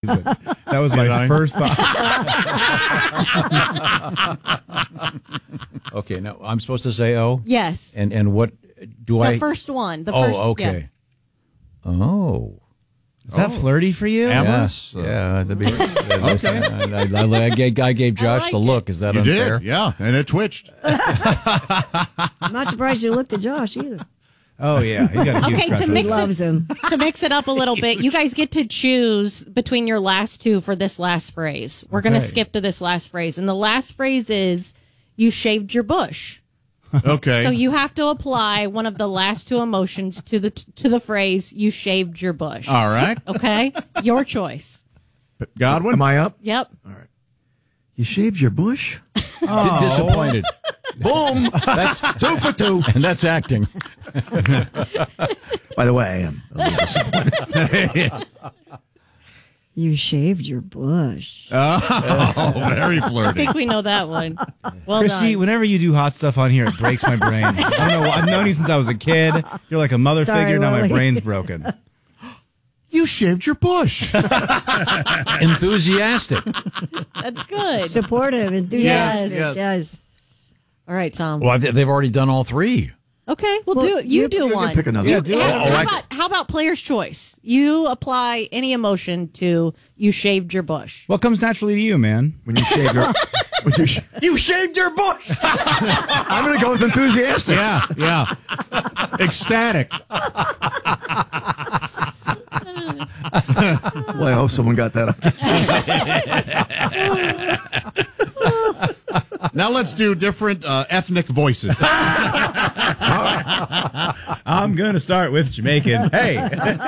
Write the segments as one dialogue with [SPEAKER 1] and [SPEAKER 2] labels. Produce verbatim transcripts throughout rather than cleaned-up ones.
[SPEAKER 1] listen. That was my
[SPEAKER 2] I?
[SPEAKER 1] first thought.
[SPEAKER 3] Okay, now I'm supposed to say oh?
[SPEAKER 4] Yes.
[SPEAKER 3] And and what do
[SPEAKER 4] the
[SPEAKER 3] I?
[SPEAKER 4] The first one. The
[SPEAKER 3] oh,
[SPEAKER 4] first,
[SPEAKER 3] okay. Yeah. Oh.
[SPEAKER 1] Is that flirty for you?
[SPEAKER 2] Amorous?
[SPEAKER 3] Yeah, yeah that'd be,
[SPEAKER 2] Okay.
[SPEAKER 3] I, I, I, gave, I gave Josh
[SPEAKER 4] like
[SPEAKER 3] the look. Is that
[SPEAKER 2] You
[SPEAKER 3] unfair?
[SPEAKER 2] did, yeah, and it twitched.
[SPEAKER 5] I'm not surprised you looked at Josh either.
[SPEAKER 1] Oh, yeah. He's got a huge
[SPEAKER 4] Okay,
[SPEAKER 1] crush
[SPEAKER 4] to
[SPEAKER 1] on
[SPEAKER 4] mix
[SPEAKER 1] him.
[SPEAKER 4] it-
[SPEAKER 5] Loves him.
[SPEAKER 4] To mix it up a little bit, you guys get to choose between your last two for this last phrase. We're going to
[SPEAKER 1] Okay.
[SPEAKER 4] skip to this last phrase. And the last phrase is, you shaved your bush.
[SPEAKER 2] Okay.
[SPEAKER 4] So you have to apply one of the last two emotions to the to the phrase, you shaved your bush.
[SPEAKER 2] All right.
[SPEAKER 4] Okay? Your choice.
[SPEAKER 2] Godwin?
[SPEAKER 6] Am I up?
[SPEAKER 4] Yep.
[SPEAKER 6] You shaved your bush?
[SPEAKER 3] D- disappointed.
[SPEAKER 6] Boom!
[SPEAKER 3] That's
[SPEAKER 6] Two for two.
[SPEAKER 3] and that's acting.
[SPEAKER 6] By the way, I am a little disappointed.
[SPEAKER 5] You shaved your bush.
[SPEAKER 2] Oh, very
[SPEAKER 4] I
[SPEAKER 2] flirty.
[SPEAKER 4] think we know that one. Well
[SPEAKER 1] Chrissy,
[SPEAKER 4] done.
[SPEAKER 1] whenever you do hot stuff on here, it breaks my brain. I don't know. why- I've known you since I was a kid. You're like a mother
[SPEAKER 5] Sorry,
[SPEAKER 1] figure. Now my
[SPEAKER 5] Willie.
[SPEAKER 1] brain's broken.
[SPEAKER 6] You shaved your bush.
[SPEAKER 3] Enthusiastic.
[SPEAKER 4] That's good.
[SPEAKER 5] Supportive, enthusiastic.
[SPEAKER 2] Yes,
[SPEAKER 5] Yes.
[SPEAKER 2] yes.
[SPEAKER 4] All right, Tom.
[SPEAKER 3] Well, they've already done all three.
[SPEAKER 4] Okay, we'll,
[SPEAKER 5] Well,
[SPEAKER 4] do it. You,
[SPEAKER 5] you-
[SPEAKER 4] do
[SPEAKER 6] You can
[SPEAKER 4] one.
[SPEAKER 6] pick another.
[SPEAKER 1] Yeah, do it.
[SPEAKER 4] How,
[SPEAKER 3] Oh,
[SPEAKER 4] how
[SPEAKER 3] I-
[SPEAKER 4] about, how about player's choice? You apply any emotion to you shaved your bush.
[SPEAKER 1] What comes naturally to you, man?
[SPEAKER 6] When you shave your... When you, sh-
[SPEAKER 3] You shaved your bush.
[SPEAKER 6] I'm going to go with enthusiastic.
[SPEAKER 2] Yeah, yeah. Ecstatic.
[SPEAKER 6] Well, I hope someone got that.
[SPEAKER 2] Now let's do different uh, ethnic voices.
[SPEAKER 1] I'm going to start with Jamaican. Hey.
[SPEAKER 2] And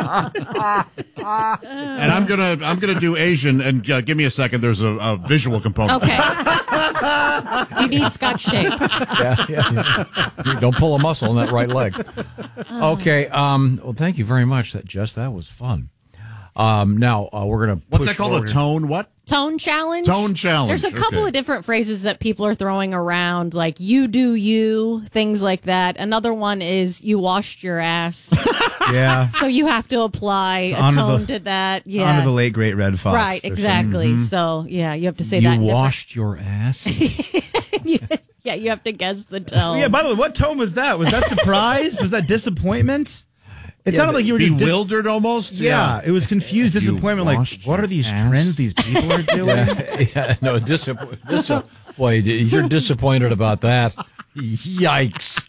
[SPEAKER 2] I'm gonna I'm gonna do Asian. And uh, give me a second. There's a, a visual component.
[SPEAKER 4] Okay. You need Scotch tape.
[SPEAKER 3] yeah, yeah. You don't pull a muscle in that right leg. Okay. Um. Well, thank you very much. That Jess, that was fun. Um. Now uh, we're gonna.
[SPEAKER 2] What's
[SPEAKER 3] push
[SPEAKER 2] that called?
[SPEAKER 3] forward.
[SPEAKER 2] A tone? What?
[SPEAKER 4] Tone challenge?
[SPEAKER 2] Tone challenge.
[SPEAKER 4] There's a couple
[SPEAKER 2] Okay.
[SPEAKER 4] of different phrases that people are throwing around, like you do you, things like that. Another one is you washed your ass.
[SPEAKER 1] Yeah.
[SPEAKER 4] So you have to apply a
[SPEAKER 1] honor
[SPEAKER 4] tone
[SPEAKER 1] the-
[SPEAKER 4] to that. Yeah.
[SPEAKER 1] Honor the late, great Red Fox.
[SPEAKER 4] Right,
[SPEAKER 1] There's
[SPEAKER 4] exactly. So, yeah, you have to say
[SPEAKER 3] You
[SPEAKER 4] that. in different-
[SPEAKER 3] washed your ass.
[SPEAKER 4] Yeah, you have to guess the tone.
[SPEAKER 1] some- Yeah, by the way, what tone was that? Was that surprise? Was that disappointment? It sounded like you were just dis-
[SPEAKER 2] Bewildered almost.
[SPEAKER 1] Yeah, it was confused disappointment. Like,
[SPEAKER 2] washed
[SPEAKER 1] what are
[SPEAKER 2] your
[SPEAKER 1] these
[SPEAKER 2] ass?
[SPEAKER 1] trends these people are doing?
[SPEAKER 3] yeah, yeah. No, disappointed. Dis- boy, you're disappointed about that. Yikes.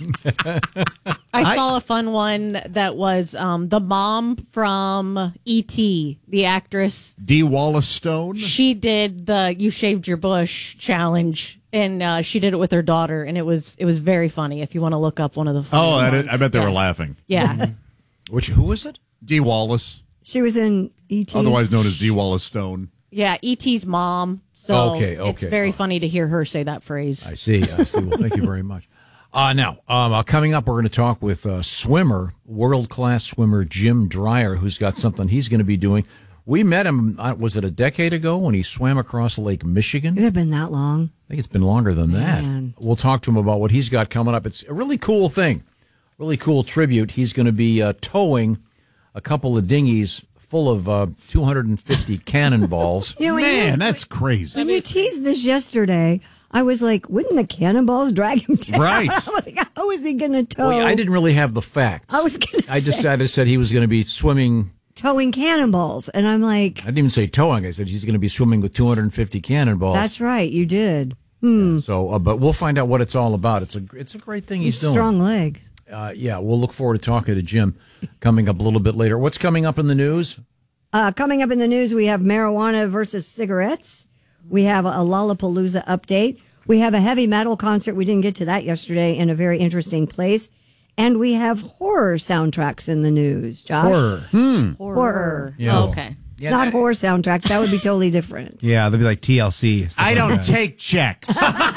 [SPEAKER 4] I saw a fun one that was um, the mom from E T, the actress.
[SPEAKER 2] D. Wallace Stone.
[SPEAKER 4] She did the "You Shaved Your Bush" challenge, and uh, she did it with her daughter, and it was it was very funny. If you want to look up one of the funny
[SPEAKER 2] Oh, I,
[SPEAKER 4] ones.
[SPEAKER 2] did, I bet they were
[SPEAKER 4] Yes.
[SPEAKER 2] laughing.
[SPEAKER 4] Yeah,
[SPEAKER 3] Which? Who is it?
[SPEAKER 2] D. Wallace,
[SPEAKER 5] She was in E T
[SPEAKER 2] otherwise known as D. Wallace Stone.
[SPEAKER 4] yeah. E T's mom. So
[SPEAKER 3] Okay,
[SPEAKER 4] it's
[SPEAKER 3] okay.
[SPEAKER 4] very funny to hear her say that phrase.
[SPEAKER 3] I see. I see. Well, thank you very much. Uh, now, um, uh, coming up, we're going to talk with uh, swimmer, world-class swimmer Jim Dreyer, who's got something he's going to be doing. We met him, uh, was it a decade ago, when he swam across Lake Michigan?
[SPEAKER 5] It had been that long.
[SPEAKER 3] I think it's been longer than
[SPEAKER 5] Man.
[SPEAKER 3] that. We'll talk to him about what he's got coming up. It's a really cool thing, really cool tribute. He's going to be uh, towing a couple of dinghies full of uh, two hundred fifty cannonballs.
[SPEAKER 5] You know, when you,
[SPEAKER 2] Man, that's crazy.
[SPEAKER 5] when you teased this yesterday, I was like, wouldn't the cannonballs drag him down?
[SPEAKER 2] Right.
[SPEAKER 5] I was like, how is he going to tow?
[SPEAKER 3] Well, I didn't really have the facts.
[SPEAKER 5] I was gonna
[SPEAKER 3] I just
[SPEAKER 5] say.
[SPEAKER 3] I just said he was going to be swimming.
[SPEAKER 5] Towing cannonballs. And I'm like,
[SPEAKER 3] I didn't even say towing. I said he's going to be swimming with two hundred fifty cannonballs.
[SPEAKER 5] that's right, you did. Hmm.
[SPEAKER 3] So, uh, but we'll find out what it's all about. It's a it's a great thing he's doing.
[SPEAKER 5] Strong legs.
[SPEAKER 3] Uh, yeah, we'll look forward to talking to Jim coming up a little bit later. What's coming up in the news?
[SPEAKER 5] Uh, coming up in the news, we have marijuana versus cigarettes. We have a Lollapalooza update. We have a heavy metal concert. We didn't get to that yesterday in a very interesting place. And we have horror soundtracks in the news, Josh.
[SPEAKER 1] Horror.
[SPEAKER 5] Horror.
[SPEAKER 3] Yeah.
[SPEAKER 4] Oh, okay.
[SPEAKER 3] Yeah,
[SPEAKER 5] Not
[SPEAKER 3] that-
[SPEAKER 5] horror soundtracks. That would be tally different.
[SPEAKER 1] Yeah, they'll be like T L C. stuff
[SPEAKER 2] I
[SPEAKER 1] like
[SPEAKER 2] don't
[SPEAKER 1] that.
[SPEAKER 2] take checks.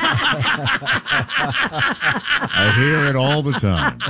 [SPEAKER 2] I hear it all the time.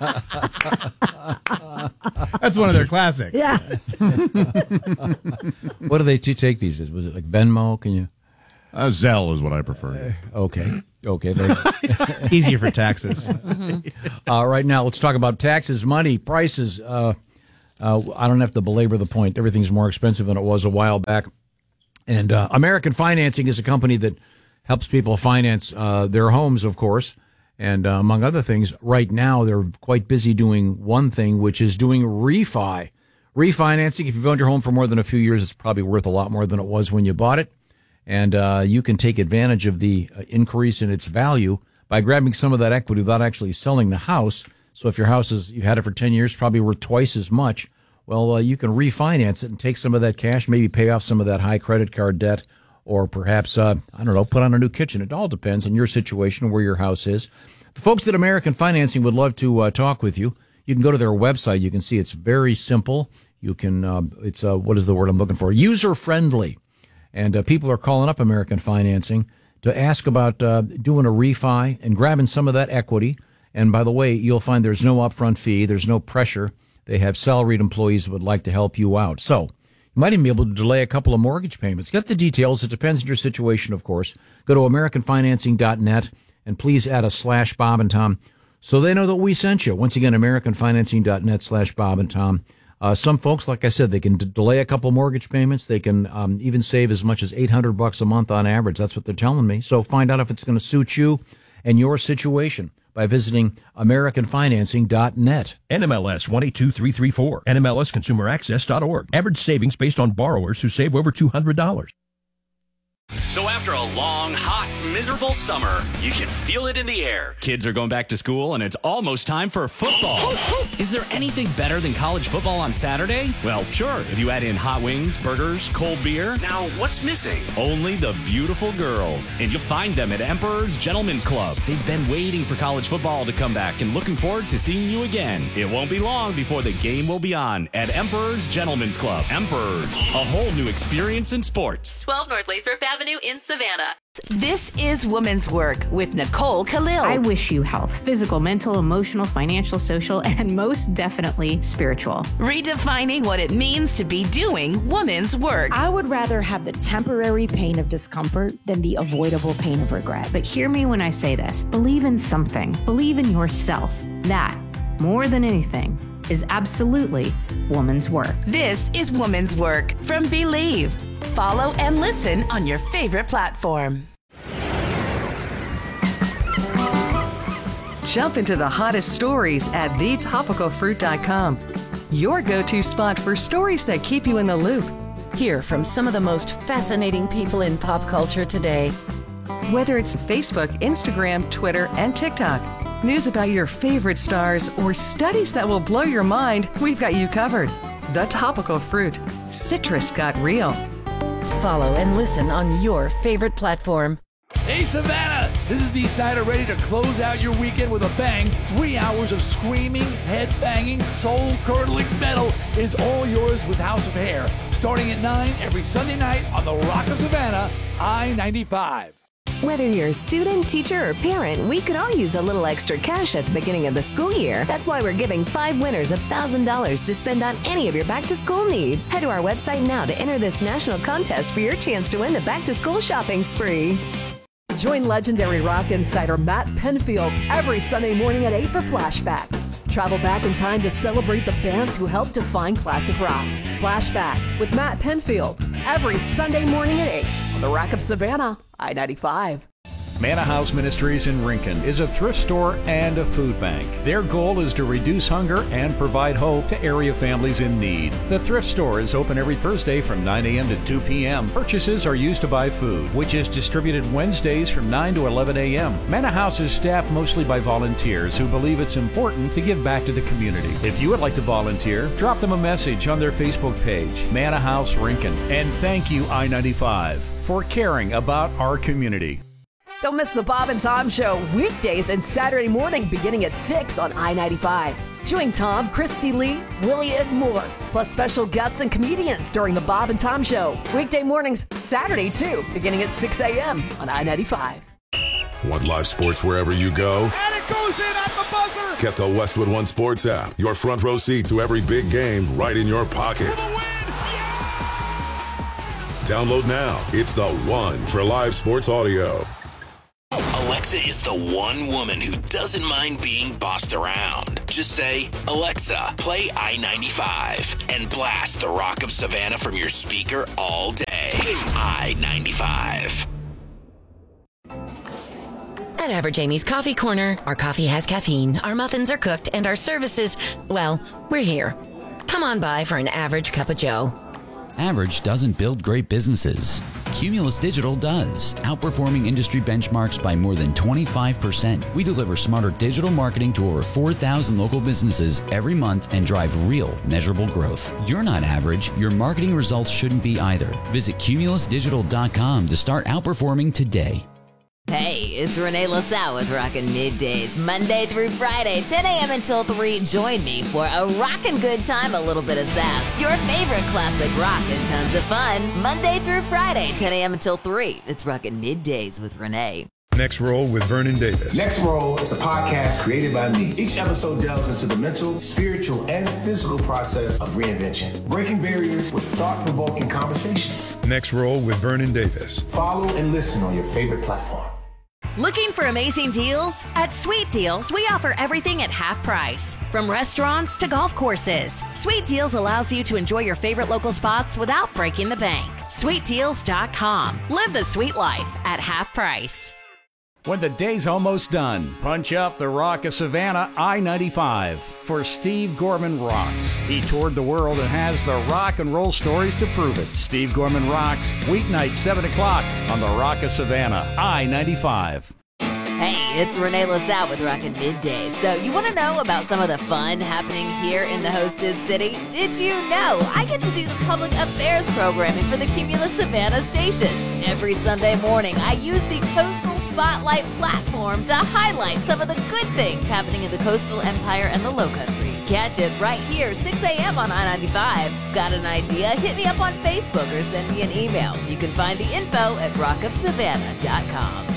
[SPEAKER 1] That's one of their classics.
[SPEAKER 5] Yeah.
[SPEAKER 3] What do they t- take these as? Was it like Venmo? Can you?
[SPEAKER 2] Uh, Zelle is what I prefer.
[SPEAKER 3] Okay. Okay. They,
[SPEAKER 1] Easier for taxes.
[SPEAKER 3] uh, right now, let's talk about taxes, money, prices. Uh, Uh, I don't have to belabor the point. Everything's more expensive than it was a while back. And uh, American Financing is a company that helps people finance uh, their homes, of course. And uh, among other things, right now they're quite busy doing one thing, which is doing refi. Refinancing, if you've owned your home for more than a few years, it's probably worth a lot more than it was when you bought it. And uh, you can take advantage of the uh, increase in its value by grabbing some of that equity without actually selling the house. So if your house is, you've had it for ten years, probably worth twice as much, well, uh, you can refinance it and take some of that cash, maybe pay off some of that high credit card debt, or perhaps, uh, I don't know, put on a new kitchen. It all depends on your situation and where your house is. The folks at American Financing would love to uh, talk with you. You can go to their website. You can see it's very simple. You can, uh, it's, uh, what is the word I'm looking for? User-friendly. And uh, people are calling up American Financing to ask about uh, doing a refi and grabbing some of that equity. And by the way, you'll find there's no upfront fee. There's no pressure. They have salaried employees that would like to help you out. So you might even be able to delay a couple of mortgage payments. Get the details. It depends on your situation, of course. Go to American Financing dot net and please add a slash Bob and Tom so they know that we sent you. Once again, American Financing dot net slash Bob and Tom. Uh, some folks, like I said, they can d- delay a couple mortgage payments. They can um, even save as much as eight hundred bucks a month on average. That's what they're telling me. So find out if it's going to suit you and your situation by visiting American Financing dot net.
[SPEAKER 7] N M L S one eight two three three four. N M L S consumer access dot org. Average savings based on borrowers who save over two hundred dollars.
[SPEAKER 8] So after a long, hot, miserable summer, you can feel it in the air. Kids are going back to school, and it's almost time for football. Is there anything better than college football on Saturday? Well, sure, if you add in hot wings, burgers, cold beer. Now, what's missing? Only the beautiful girls. And you'll find them at Emperor's Gentlemen's Club. They've been waiting for college football to come back and looking forward to seeing you again. It won't be long before the game will be on at Emperor's Gentlemen's Club. Emperor's, a whole new experience in sports.
[SPEAKER 9] twelve North Lathrop Avenue in Savannah. This is Woman's Work with Nicole Khalil.
[SPEAKER 10] I wish you health, physical, mental, emotional, financial, social, and most definitely spiritual.
[SPEAKER 9] Redefining what it means to be doing woman's work.
[SPEAKER 11] I would rather have the temporary pain of discomfort than the avoidable pain of regret.
[SPEAKER 10] But hear me when I say this. Believe in something. Believe in yourself. That, more than anything, is absolutely woman's work.
[SPEAKER 9] This is Woman's Work from Believe. Follow and listen on your favorite platform.
[SPEAKER 12] Jump into the hottest stories at the topical fruit dot com. Your go-to spot for stories that keep you in the loop.
[SPEAKER 13] Hear from some of the most fascinating people in pop culture today.
[SPEAKER 12] Whether it's Facebook, Instagram, Twitter, and TikTok, news about your favorite stars, or studies that will blow your mind, we've got you covered. The Topical Fruit. Citrus got real.
[SPEAKER 13] Follow and listen on your favorite platform.
[SPEAKER 14] Hey, Savannah! This is Dee Snider, ready to close out your weekend with a bang. Three hours of screaming, head-banging, soul-curdling metal is all yours with House of Hair. Starting at nine every Sunday night on the Rock of Savannah, I ninety-five.
[SPEAKER 15] Whether you're a student, teacher, or parent, we could all use a little extra cash at the beginning of the school year. That's why we're giving five winners one thousand dollars to spend on any of your back-to-school needs. Head to our website now to enter this national contest for your chance to win the back-to-school shopping spree.
[SPEAKER 16] Join legendary rock insider Matt Penfield every Sunday morning at eight for Flashback. Travel back in time to celebrate the bands who helped define classic rock. Flashback with Matt Penfield every Sunday morning at eight on the Rock of Savannah, I ninety-five.
[SPEAKER 17] Manna House Ministries in Rincon is a thrift store and a food bank. Their goal is to reduce hunger and provide hope to area families in need. The thrift store is open every Thursday from nine a.m. to two p.m. Purchases are used to buy food, which is distributed Wednesdays from nine to eleven a.m. Manna House is staffed mostly by volunteers who believe it's important to give back to the community. If you would like to volunteer, drop them a message on their Facebook page, Manna House Rincon. And thank you, I ninety-five, for caring about our community.
[SPEAKER 16] Don't miss the Bob and Tom Show weekdays and Saturday morning beginning at six on I ninety-five. Join Tom, Christy Lee, Willie, and more, plus special guests and comedians during the Bob and Tom Show. Weekday mornings, Saturday too, beginning at six a.m. on I ninety-five.
[SPEAKER 18] Want live sports wherever you go?
[SPEAKER 19] And it goes in at the buzzer!
[SPEAKER 18] Get the Westwood One Sports app. Your front row seat to every big game right in your pocket. Download now. It's the one for live sports audio.
[SPEAKER 20] Alexa is the one woman who doesn't mind being bossed around. Just say, Alexa, play I ninety-five, and blast the Rock of Savannah from your speaker all day. I ninety-five.
[SPEAKER 13] At Average Amy's Coffee Corner, our coffee has caffeine, our muffins are cooked, and our services, well, we're here. Come on by for an average cup of joe.
[SPEAKER 21] Average doesn't build great businesses. Cumulus Digital does, outperforming industry benchmarks by more than twenty-five percent. We deliver smarter digital marketing to over four thousand local businesses every month and drive real, measurable growth. You're not average. Your marketing results shouldn't be either. Visit cumulus digital dot com to start outperforming today.
[SPEAKER 13] Hey, it's Renee LaSalle with Rockin' Middays, Monday through Friday, ten a.m. until three. Join me for a rockin' good time, a little bit of sass. Your favorite classic rock and tons of fun. Monday through Friday, ten a.m. until three. It's Rockin' Middays with Renee.
[SPEAKER 22] Next Roll with Vernon Davis.
[SPEAKER 23] Next Roll is a podcast created by me. Each episode delves into the mental, spiritual, and physical process of reinvention, breaking barriers with thought-provoking conversations.
[SPEAKER 22] Next Roll with Vernon Davis.
[SPEAKER 23] Follow and listen on your favorite platform.
[SPEAKER 24] Looking for amazing deals? At Sweet Deals, we offer everything at half price. From restaurants to golf courses, Sweet Deals allows you to enjoy your favorite local spots without breaking the bank. sweet deals dot com. Live the sweet life at half price.
[SPEAKER 17] When the day's almost done, punch up the Rock of Savannah I ninety-five for Steve Gorman Rocks. He toured the world and has the rock and roll stories to prove it. Steve Gorman Rocks, weeknight seven o'clock on the Rock of Savannah I ninety-five.
[SPEAKER 13] Hey, it's Renee LaSalle with Rockin' Middays. So you want to know about some of the fun happening here in the hostess city? Did you know I get to do the public affairs programming for the Cumulus Savannah stations? Every Sunday morning, I use the Coastal Spotlight platform to highlight some of the good things happening in the coastal empire and the Lowcountry. Catch it right here, six a.m. on I ninety-five. Got an idea? Hit me up on Facebook or send me an email. You can find the info at rock of savannah dot com.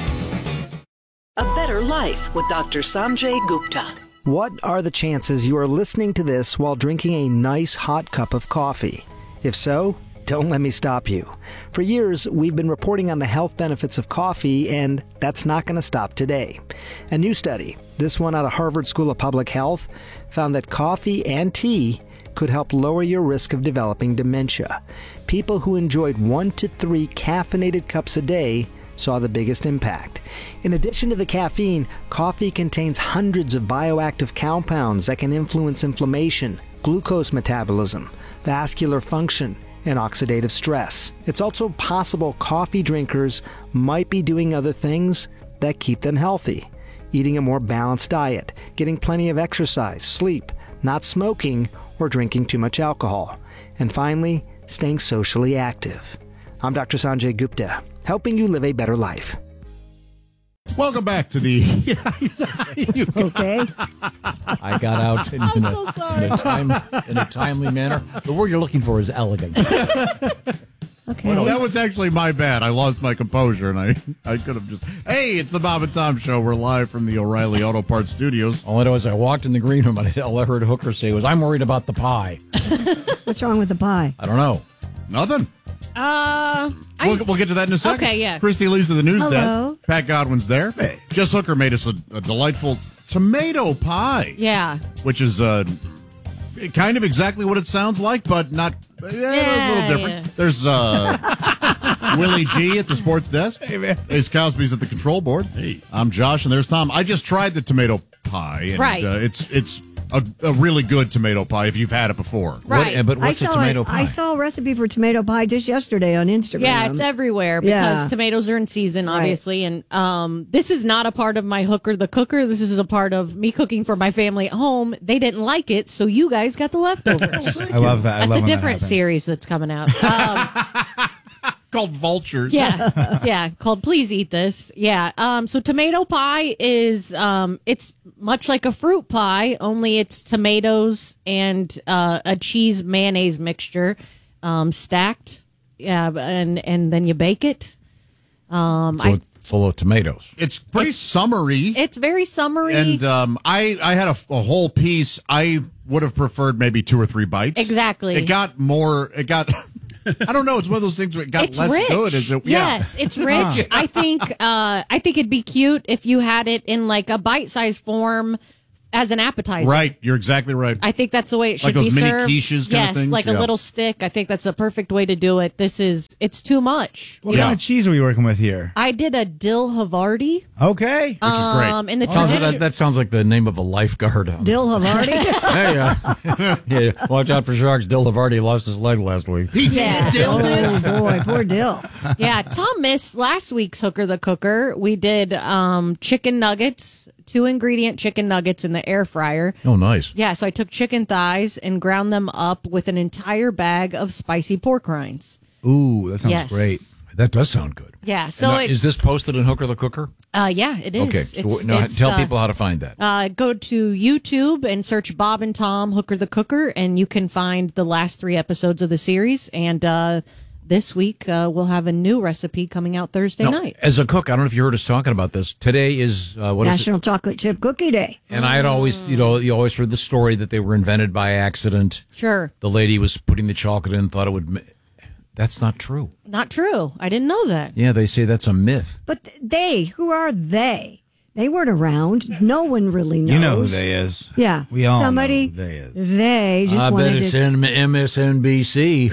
[SPEAKER 25] A Better Life with Doctor Sanjay Gupta.
[SPEAKER 26] What are the chances you are listening to this while drinking a nice hot cup of coffee? If so, don't let me stop you. For years, we've been reporting on the health benefits of coffee, and that's not going to stop today. A new study, this one out of Harvard School of Public Health, found that coffee and tea could help lower your risk of developing dementia. People who enjoyed one to three caffeinated cups a day saw the biggest impact. In addition to the caffeine, coffee contains hundreds of bioactive compounds that can influence inflammation, glucose metabolism, vascular function, and oxidative stress. It's also possible coffee drinkers might be doing other things that keep them healthy. Eating a more balanced diet, getting plenty of exercise, sleep, not smoking, or drinking too much alcohol. And finally, staying socially active. I'm Doctor Sanjay Gupta, helping you live a better life.
[SPEAKER 2] Welcome back to the...
[SPEAKER 5] Okay.
[SPEAKER 3] I got out in, in, a,
[SPEAKER 5] so sorry.
[SPEAKER 3] in, a time, in a timely manner. The word you're looking for is elegant.
[SPEAKER 5] Okay.
[SPEAKER 2] Well, that was actually my bad. I lost my composure, and I, I could have just... Hey, it's the Bob and Tom Show. We're live from the O'Reilly Auto Parts Studios.
[SPEAKER 3] All I know is I walked in the green room, and all I heard Hooker say was, I'm worried about the pie.
[SPEAKER 5] What's wrong with the pie?
[SPEAKER 3] I don't know.
[SPEAKER 2] Nothing.
[SPEAKER 4] Uh, I,
[SPEAKER 2] We'll, we'll get to that in a second.
[SPEAKER 4] Okay, yeah.
[SPEAKER 2] Christy Lee's to the news
[SPEAKER 5] Hello.
[SPEAKER 2] desk. Pat Godwin's there. Hey. Jess Hooker made us a, a delightful tomato pie.
[SPEAKER 4] Yeah.
[SPEAKER 2] Which is uh, kind of exactly what it sounds like, but not eh,
[SPEAKER 4] Yeah,
[SPEAKER 2] a little different.
[SPEAKER 4] yeah.
[SPEAKER 2] There's uh, Willie G at the sports desk. Hey, man. Ace Cosby's at the control board. Hey. I'm Josh, and there's Tom. I just tried the tomato pie. And,
[SPEAKER 4] Right.
[SPEAKER 2] Uh, it's it's a, a really good tomato pie if you've had it before.
[SPEAKER 4] Right.
[SPEAKER 3] What, but
[SPEAKER 5] I
[SPEAKER 3] what's a
[SPEAKER 5] saw
[SPEAKER 3] tomato
[SPEAKER 5] a,
[SPEAKER 3] pie?
[SPEAKER 5] I saw a recipe for tomato pie just yesterday on Instagram.
[SPEAKER 4] Yeah, it's everywhere because
[SPEAKER 5] Yeah.
[SPEAKER 4] tomatoes are in season, obviously. And um, this is not a part of my Hooker the Cooker. This is a part of me cooking for my family at home. They didn't like it, so you guys got the leftovers.
[SPEAKER 1] I love that. I
[SPEAKER 4] That's
[SPEAKER 1] love
[SPEAKER 4] a
[SPEAKER 1] when that
[SPEAKER 4] different
[SPEAKER 1] happens.
[SPEAKER 4] series that's coming out. Um,
[SPEAKER 2] Called Vultures.
[SPEAKER 4] yeah, yeah, called Please Eat This. Yeah. Um, so tomato pie is um, it's much like a fruit pie, only it's tomatoes and uh, a cheese mayonnaise mixture um, stacked. Yeah, and and then you bake it. Um,
[SPEAKER 3] So
[SPEAKER 4] I,
[SPEAKER 3] it's full of tomatoes.
[SPEAKER 2] It's pretty summery.
[SPEAKER 4] it's very summery.
[SPEAKER 2] And um, I, I had a, a whole piece. I would have preferred maybe two or three bites.
[SPEAKER 4] Exactly.
[SPEAKER 2] It got more. It got I don't know. It's one of those things where it got
[SPEAKER 4] It's
[SPEAKER 2] less
[SPEAKER 4] rich.
[SPEAKER 2] good. Is it?
[SPEAKER 4] Yes,
[SPEAKER 2] yeah.
[SPEAKER 4] it's rich. I think. Uh, I think it'd be cute if you had it in like a bite-sized form as an appetizer.
[SPEAKER 2] Right. You're exactly right.
[SPEAKER 4] I think that's the way it should
[SPEAKER 2] Like those
[SPEAKER 4] be
[SPEAKER 2] mini
[SPEAKER 4] served.
[SPEAKER 2] quiches kind of
[SPEAKER 4] yes,
[SPEAKER 2] things?
[SPEAKER 4] like
[SPEAKER 2] Yeah.
[SPEAKER 4] a little stick. I think that's a perfect way to do it. This is. It's too much.
[SPEAKER 1] What
[SPEAKER 4] You
[SPEAKER 1] kind
[SPEAKER 4] know?
[SPEAKER 1] of cheese are we working with here?
[SPEAKER 4] I did a dill Havarti.
[SPEAKER 1] Okay, which
[SPEAKER 4] is great. Um, in the
[SPEAKER 3] Sounds-
[SPEAKER 4] tradition-
[SPEAKER 3] that, that sounds like the name of a lifeguard.
[SPEAKER 5] Dill Havarti.
[SPEAKER 3] Hey, uh, yeah, watch out for sharks. Dill Havarti lost his leg last week.
[SPEAKER 2] He
[SPEAKER 4] Yeah.
[SPEAKER 5] Oh boy, poor Dill.
[SPEAKER 4] Yeah, Tom missed last week's Hooker the Cooker. We did um, chicken nuggets, two ingredient chicken nuggets in the air fryer.
[SPEAKER 3] Oh, nice.
[SPEAKER 4] Yeah, so I took chicken thighs and ground them up with an entire bag of spicy pork rinds.
[SPEAKER 1] Ooh, that sounds
[SPEAKER 4] Yes.
[SPEAKER 1] great.
[SPEAKER 3] That does sound good.
[SPEAKER 4] Yeah, so
[SPEAKER 3] Now,
[SPEAKER 4] it,
[SPEAKER 3] is this posted in Hooker the Cooker?
[SPEAKER 4] uh, yeah, it is.
[SPEAKER 3] Okay, so
[SPEAKER 4] It's-
[SPEAKER 3] now
[SPEAKER 4] it's,
[SPEAKER 3] tell
[SPEAKER 4] uh,
[SPEAKER 3] people how to find that.
[SPEAKER 4] Uh, go to YouTube and search Bob and Tom Hooker the Cooker, and you can find the last three episodes of the series. And uh, this week uh, we'll have a new recipe coming out Thursday
[SPEAKER 3] Now,
[SPEAKER 4] night.
[SPEAKER 3] as a cook, I don't know if you heard us talking about this. Today is uh, what is it?
[SPEAKER 5] National Chocolate Chip Cookie Day.
[SPEAKER 3] And I had always, you know, you always heard the story that they were invented by accident.
[SPEAKER 4] Sure.
[SPEAKER 3] The lady was putting the chocolate in, thought it would. ma- That's not true.
[SPEAKER 4] Not true. I didn't know that.
[SPEAKER 3] Yeah, they say that's a myth.
[SPEAKER 5] But they, who are they? They weren't around. No one really knows.
[SPEAKER 1] You know who they is.
[SPEAKER 5] Yeah.
[SPEAKER 1] We all
[SPEAKER 5] Somebody,
[SPEAKER 1] know who they is.
[SPEAKER 5] They just
[SPEAKER 3] I bet
[SPEAKER 5] wanted
[SPEAKER 3] it's
[SPEAKER 5] to.
[SPEAKER 3] in M S N B C.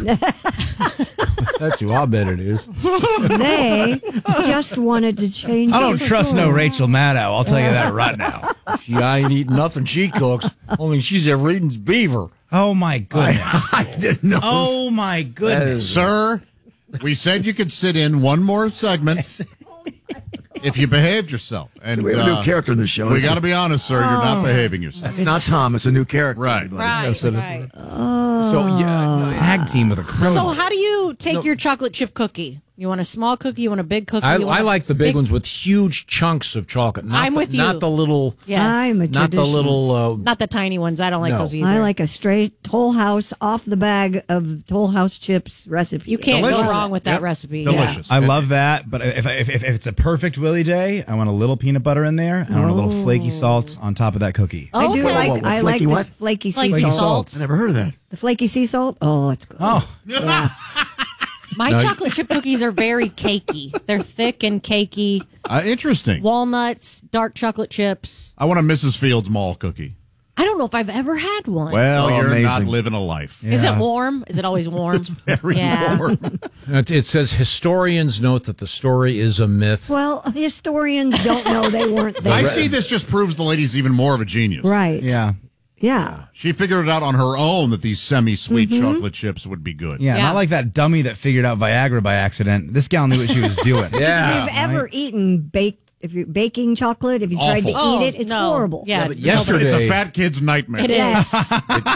[SPEAKER 3] That's who I bet it is.
[SPEAKER 5] They just wanted to change.
[SPEAKER 1] I don't
[SPEAKER 5] the
[SPEAKER 1] trust no
[SPEAKER 5] rules.
[SPEAKER 1] Rachel Maddow. I'll tell you that right now.
[SPEAKER 3] She ain't eating nothing she cooks. Only she's ever eaten is beaver.
[SPEAKER 1] Oh my goodness!
[SPEAKER 2] I didn't know.
[SPEAKER 1] Oh my goodness,
[SPEAKER 2] Sir, we said you could sit in one more segment if you behaved yourself. And
[SPEAKER 6] We have a new
[SPEAKER 2] uh,
[SPEAKER 6] character in the show.
[SPEAKER 2] We
[SPEAKER 6] It's-
[SPEAKER 2] got to be honest, sir. You're not
[SPEAKER 5] Oh.
[SPEAKER 2] behaving yourself.
[SPEAKER 6] It's not Tom. It's a new character.
[SPEAKER 2] Right.
[SPEAKER 4] Right, right.
[SPEAKER 3] So yeah,
[SPEAKER 1] tag team with a
[SPEAKER 4] So
[SPEAKER 1] criminal.
[SPEAKER 4] how do you take your chocolate chip cookie? You want a small cookie? You want a big cookie?
[SPEAKER 3] I,
[SPEAKER 4] You want
[SPEAKER 3] I
[SPEAKER 4] a
[SPEAKER 3] like the big, ones with huge chunks of chocolate. Not
[SPEAKER 4] I'm
[SPEAKER 3] the,
[SPEAKER 4] with you.
[SPEAKER 3] Not the little.
[SPEAKER 4] Yes.
[SPEAKER 5] I'm a
[SPEAKER 3] Not the
[SPEAKER 5] traditionalist.
[SPEAKER 3] little. Uh,
[SPEAKER 4] Not the tiny ones. I don't like
[SPEAKER 3] No.
[SPEAKER 4] those either.
[SPEAKER 5] I like a straight Toll House off the bag of Toll House chips recipe.
[SPEAKER 4] You can't
[SPEAKER 2] Delicious.
[SPEAKER 4] go wrong with that
[SPEAKER 2] Yep.
[SPEAKER 4] recipe.
[SPEAKER 2] Delicious.
[SPEAKER 1] I love that, but if, if, if, if it's a perfect Willie Day, I want a little peanut butter in there. and I want a little flaky salt on top of that cookie.
[SPEAKER 4] Yeah.
[SPEAKER 5] I do
[SPEAKER 4] Okay.
[SPEAKER 5] like.
[SPEAKER 6] What, what,
[SPEAKER 5] I like
[SPEAKER 6] flaky
[SPEAKER 5] the
[SPEAKER 6] what?
[SPEAKER 5] flaky sea
[SPEAKER 4] Flaky
[SPEAKER 5] salt.
[SPEAKER 4] salt.
[SPEAKER 6] I never heard of that.
[SPEAKER 5] The flaky sea salt. Oh, it's good.
[SPEAKER 1] Oh,
[SPEAKER 4] My
[SPEAKER 3] No, you-
[SPEAKER 4] chocolate chip cookies are very cakey. They're thick and cakey.
[SPEAKER 2] Uh, interesting.
[SPEAKER 4] Walnuts, dark chocolate chips.
[SPEAKER 2] I want a Missus Fields Mall cookie.
[SPEAKER 4] I don't know if I've ever had one.
[SPEAKER 2] Well,
[SPEAKER 6] Oh,
[SPEAKER 2] you're
[SPEAKER 6] amazing.
[SPEAKER 2] not living a life.
[SPEAKER 4] Is it warm? Is it always warm?
[SPEAKER 2] Very
[SPEAKER 4] Yeah.
[SPEAKER 2] warm.
[SPEAKER 3] it, it says historians note that the story is a myth.
[SPEAKER 5] Well, historians don't know they weren't there.
[SPEAKER 2] I see this just proves the lady's even more of a genius.
[SPEAKER 5] Right.
[SPEAKER 1] yeah.
[SPEAKER 5] Yeah.
[SPEAKER 2] She figured it out on her own that these semi-sweet
[SPEAKER 5] Mm-hmm.
[SPEAKER 2] chocolate chips would be good.
[SPEAKER 1] Yeah,
[SPEAKER 4] Yeah.
[SPEAKER 1] not like that dummy that figured out Viagra by accident. This gal knew what she was doing.
[SPEAKER 3] Yeah.
[SPEAKER 5] If you've ever eaten baked, if you baking chocolate, if you tried to
[SPEAKER 2] Awful.
[SPEAKER 5] eat
[SPEAKER 4] Oh,
[SPEAKER 5] it, it's
[SPEAKER 4] no.
[SPEAKER 5] horrible.
[SPEAKER 4] Yeah,
[SPEAKER 3] but
[SPEAKER 4] no,
[SPEAKER 3] yesterday-
[SPEAKER 2] It's a fat kid's nightmare.
[SPEAKER 4] It is.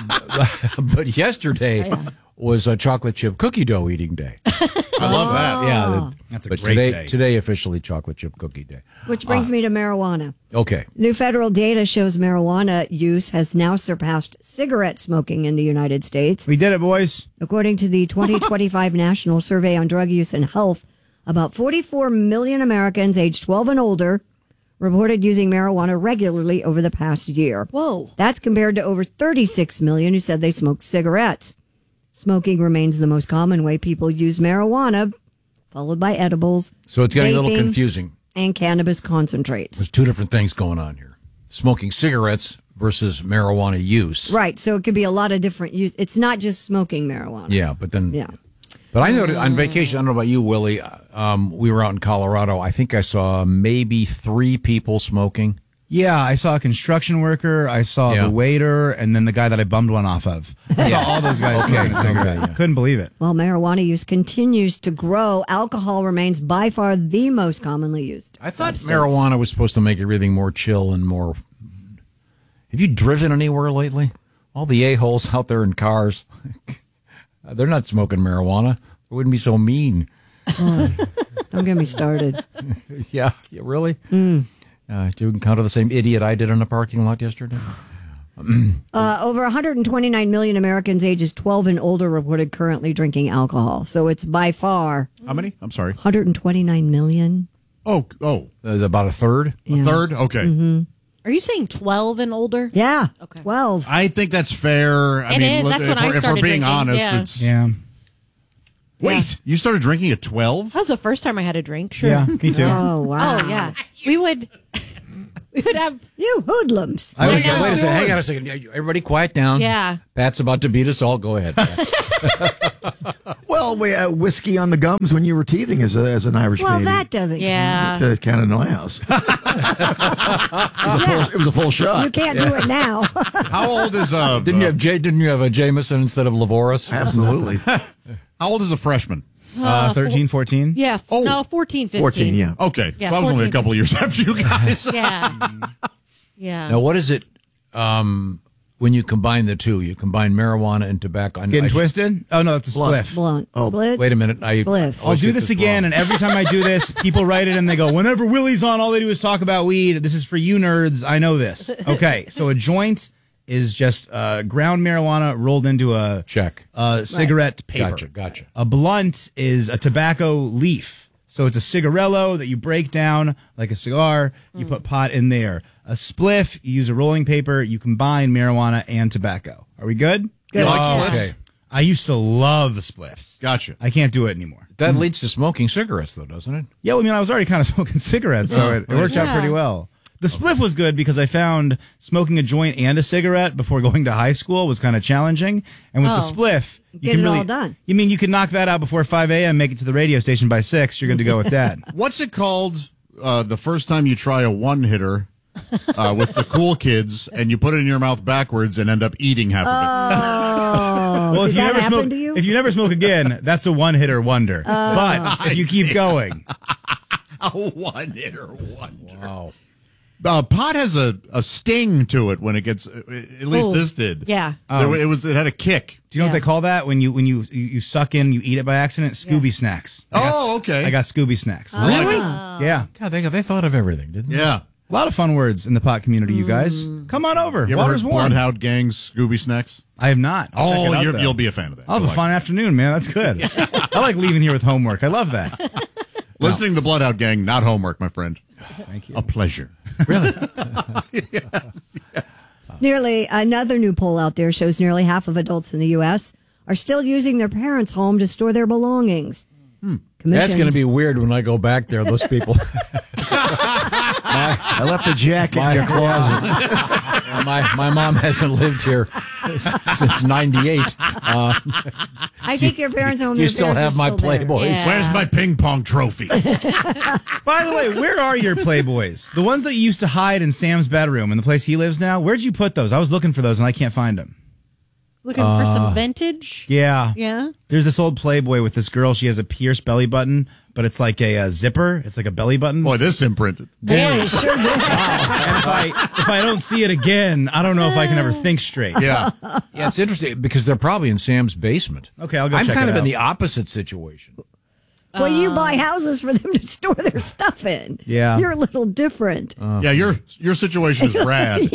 [SPEAKER 3] But yesterday was a chocolate chip cookie dough eating day.
[SPEAKER 2] I love that.
[SPEAKER 3] Yeah, the-
[SPEAKER 1] That's a
[SPEAKER 3] but
[SPEAKER 1] great
[SPEAKER 3] today,
[SPEAKER 1] day.
[SPEAKER 3] Today officially chocolate chip cookie day.
[SPEAKER 5] Which brings me to marijuana.
[SPEAKER 3] Okay.
[SPEAKER 5] New federal data shows marijuana use has now surpassed cigarette smoking in the United States.
[SPEAKER 1] We did it, boys.
[SPEAKER 5] According to the twenty twenty-five National Survey on Drug Use and Health, about forty-four million Americans aged twelve and older reported using marijuana regularly over the past year.
[SPEAKER 4] Whoa.
[SPEAKER 5] That's compared to over thirty-six million who said they smoked cigarettes. Smoking remains the most common way people use marijuana, followed by edibles.
[SPEAKER 3] So it's getting a little
[SPEAKER 5] vaping,
[SPEAKER 3] confusing.
[SPEAKER 5] And cannabis concentrates.
[SPEAKER 3] There's two different things going on here. Smoking cigarettes versus marijuana use.
[SPEAKER 5] Right, so it could be a lot of different use. It's not just smoking marijuana.
[SPEAKER 3] Yeah, but then.
[SPEAKER 5] Yeah.
[SPEAKER 3] But I know on vacation, I don't know about you, Willie. Um, we were out in Colorado. I think I saw maybe three people smoking.
[SPEAKER 1] Yeah, I saw a construction worker, I saw
[SPEAKER 3] Yeah.
[SPEAKER 1] the waiter, and then the guy that I bummed one off of. I saw all those guys
[SPEAKER 3] Okay,
[SPEAKER 1] smoking a cigarette.
[SPEAKER 3] okay, yeah.
[SPEAKER 1] Couldn't believe it.
[SPEAKER 5] While marijuana use continues to grow, alcohol remains by far the most commonly used.
[SPEAKER 3] I thought
[SPEAKER 5] substance.
[SPEAKER 3] marijuana was supposed to make everything more chill and more. Have you driven anywhere lately? All the a-holes out there in cars, they're not smoking marijuana. It wouldn't be so mean.
[SPEAKER 5] Oh, don't get me started.
[SPEAKER 3] Yeah, yeah really?
[SPEAKER 5] Mm.
[SPEAKER 3] Uh, do you encounter the same idiot I did in a parking lot yesterday?
[SPEAKER 5] Uh, over one hundred twenty-nine million Americans ages twelve and older reported currently drinking alcohol. So it's by far
[SPEAKER 2] How many? I'm sorry.
[SPEAKER 5] one hundred twenty-nine million.
[SPEAKER 2] Oh, oh.
[SPEAKER 3] Uh, about a third?
[SPEAKER 5] Yeah.
[SPEAKER 2] A third? Okay.
[SPEAKER 5] Mm-hmm.
[SPEAKER 4] Are you saying twelve and older?
[SPEAKER 5] Yeah.
[SPEAKER 4] Okay.
[SPEAKER 5] twelve.
[SPEAKER 2] I think that's fair. I
[SPEAKER 4] It
[SPEAKER 2] mean,
[SPEAKER 4] is.
[SPEAKER 2] look,
[SPEAKER 4] That's
[SPEAKER 2] if,
[SPEAKER 4] when I
[SPEAKER 2] we're- if we're
[SPEAKER 4] started
[SPEAKER 2] being
[SPEAKER 4] drinking,
[SPEAKER 2] honest,
[SPEAKER 4] yeah.
[SPEAKER 2] it's
[SPEAKER 1] Yeah.
[SPEAKER 2] Wait, you started drinking at twelve?
[SPEAKER 4] That was the first time I had a drink. Sure.
[SPEAKER 1] Yeah, me too.
[SPEAKER 5] Oh, wow.
[SPEAKER 4] Oh yeah, we would. We would have
[SPEAKER 5] you hoodlums.
[SPEAKER 3] I was, wait a second. Hang on a second. Everybody, quiet down.
[SPEAKER 4] Yeah.
[SPEAKER 3] Pat's about to beat us all. Go ahead.
[SPEAKER 6] Well, we, uh, whiskey on the gums when you were teething as, a, as an Irish
[SPEAKER 5] Well,
[SPEAKER 6] baby.
[SPEAKER 5] that doesn't
[SPEAKER 4] Yeah.
[SPEAKER 5] count.
[SPEAKER 6] It uh, counted in my house. it, was a full, it was a full shot.
[SPEAKER 5] You can't do it now.
[SPEAKER 2] How old is uh?
[SPEAKER 3] Didn't you have J, Didn't you have a Jameson instead of Lavoris?
[SPEAKER 6] Absolutely.
[SPEAKER 2] How old is a freshman?
[SPEAKER 1] Uh, thirteen, fourteen
[SPEAKER 4] Yeah. f-
[SPEAKER 2] Oh.
[SPEAKER 4] No, fourteen, fifteen.
[SPEAKER 6] fourteen, yeah.
[SPEAKER 2] Okay,
[SPEAKER 4] Yeah,
[SPEAKER 2] so I was only a
[SPEAKER 4] fourteen.
[SPEAKER 2] couple years after you guys.
[SPEAKER 4] Yeah. Yeah.
[SPEAKER 3] Now, what is it um, when you combine the two? You combine marijuana and tobacco. I-
[SPEAKER 1] Getting
[SPEAKER 3] I-
[SPEAKER 1] twisted? Oh, no, that's a spliff.
[SPEAKER 5] Blunt.
[SPEAKER 3] Oh,
[SPEAKER 5] Split.
[SPEAKER 3] wait a minute. I,
[SPEAKER 5] Spliff.
[SPEAKER 1] I'll
[SPEAKER 3] always
[SPEAKER 1] do
[SPEAKER 3] get
[SPEAKER 1] this again,
[SPEAKER 3] wrong.
[SPEAKER 1] and every time I do this, people write it and they go, whenever Willie's on, all they do is talk about weed. This is for you nerds. I know this. Okay, so a joint is just uh, ground marijuana rolled into a
[SPEAKER 3] check
[SPEAKER 1] uh, cigarette paper.
[SPEAKER 3] Gotcha, gotcha.
[SPEAKER 1] A blunt is a tobacco leaf. So it's a cigarello that you break down like a cigar. You put pot in there. A spliff, you use a rolling paper. You combine marijuana and tobacco. Are we good?
[SPEAKER 2] You like
[SPEAKER 3] Oh,
[SPEAKER 2] spliffs?
[SPEAKER 3] okay.
[SPEAKER 1] I used to love the spliffs.
[SPEAKER 2] Gotcha.
[SPEAKER 1] I can't do it anymore.
[SPEAKER 3] That leads to smoking cigarettes, though, doesn't it?
[SPEAKER 1] Yeah, well, I mean, I was already kind of smoking cigarettes, so
[SPEAKER 3] Oh,
[SPEAKER 1] it, it worked out
[SPEAKER 4] yeah.
[SPEAKER 1] pretty well. The spliff was good because I found smoking a joint and a cigarette before going to high school was kind of challenging. And with
[SPEAKER 5] Oh.
[SPEAKER 1] the spliff, you
[SPEAKER 5] Get
[SPEAKER 1] can
[SPEAKER 5] it
[SPEAKER 1] really,
[SPEAKER 5] all done.
[SPEAKER 1] You mean you can knock that out before five a.m., make it to the radio station by six, you're good to go with that.
[SPEAKER 2] What's it called? Uh, the first time you try a one hitter uh, with the cool kids, and you put it in your mouth backwards and end up eating half of it.
[SPEAKER 5] Oh,
[SPEAKER 1] well,
[SPEAKER 5] did
[SPEAKER 1] if you
[SPEAKER 5] that
[SPEAKER 1] never
[SPEAKER 5] happen
[SPEAKER 1] smoke,
[SPEAKER 5] to you?
[SPEAKER 1] if you never smoke again, that's a one-hitter wonder. But if you keep going,
[SPEAKER 2] A one hitter wonder.
[SPEAKER 3] Wow.
[SPEAKER 2] Uh, pot has a, a sting to it when it gets. At least
[SPEAKER 4] Oh,
[SPEAKER 2] this did.
[SPEAKER 4] yeah.
[SPEAKER 2] There, it was. It had a kick.
[SPEAKER 1] do you know
[SPEAKER 4] Yeah.
[SPEAKER 1] what they call that when you when you you, you suck in, you eat it by accident? Scooby snacks. I got-
[SPEAKER 2] Oh, okay.
[SPEAKER 1] I got Scooby snacks.
[SPEAKER 2] Really?
[SPEAKER 1] Yeah.
[SPEAKER 3] God, they, they thought of everything, didn't they?
[SPEAKER 2] Yeah.
[SPEAKER 1] A lot of fun words in the pot community, you guys. Come on over.
[SPEAKER 2] You ever
[SPEAKER 1] Water's
[SPEAKER 2] heard
[SPEAKER 1] warm.
[SPEAKER 2] Bloodhound Gang's Scooby Snacks?
[SPEAKER 1] I have not. I'll check it
[SPEAKER 2] Oh,
[SPEAKER 1] out,
[SPEAKER 2] you're,
[SPEAKER 1] though.
[SPEAKER 2] you'll be a fan of that.
[SPEAKER 1] I'll have
[SPEAKER 2] You'll
[SPEAKER 1] a fun afternoon, man. That's good. I like leaving here with homework. I love that.
[SPEAKER 2] like it. Listening to the Bloodhound Gang, not homework, my friend.
[SPEAKER 1] Thank you.
[SPEAKER 2] A pleasure. yes, yes.
[SPEAKER 5] Nearly another new poll out there shows nearly half of adults in the U S are still using their parents' home to store their belongings.
[SPEAKER 3] Hmm. That's going to be weird when I go back there, those people.
[SPEAKER 6] I left a jacket in your closet.
[SPEAKER 3] Yeah, my, my mom hasn't lived here since ninety-eight. Uh,
[SPEAKER 5] I think your parents' home.
[SPEAKER 3] you
[SPEAKER 5] their
[SPEAKER 3] still
[SPEAKER 5] parents
[SPEAKER 3] have
[SPEAKER 5] are
[SPEAKER 3] my
[SPEAKER 5] still there.
[SPEAKER 3] Playboys.
[SPEAKER 4] Yeah.
[SPEAKER 2] Where's my ping pong trophy?
[SPEAKER 1] By the way, where are your Playboys? The ones that you used to hide in Sam's bedroom in the place he lives now? Where'd you put those? I was looking for those and I can't find them.
[SPEAKER 4] Looking for some vintage.
[SPEAKER 1] Yeah.
[SPEAKER 4] Yeah.
[SPEAKER 1] There's this old Playboy with this girl. She has a pierced belly button, but it's like a, uh zipper. It's like a belly button.
[SPEAKER 2] Boy, this imprinted.
[SPEAKER 5] Boy, sure did.
[SPEAKER 1] And if I if I don't see it again, I don't know if I can ever think straight.
[SPEAKER 2] Yeah.
[SPEAKER 3] Yeah, it's interesting because they're probably in Sam's basement.
[SPEAKER 1] Okay, I'll go
[SPEAKER 3] I'm
[SPEAKER 1] check
[SPEAKER 3] kind
[SPEAKER 1] it
[SPEAKER 3] of in
[SPEAKER 1] out.
[SPEAKER 3] the opposite situation.
[SPEAKER 5] Well, you buy houses for them to store their stuff in.
[SPEAKER 1] Yeah.
[SPEAKER 5] You're a little different.
[SPEAKER 2] Yeah, your your situation is rad.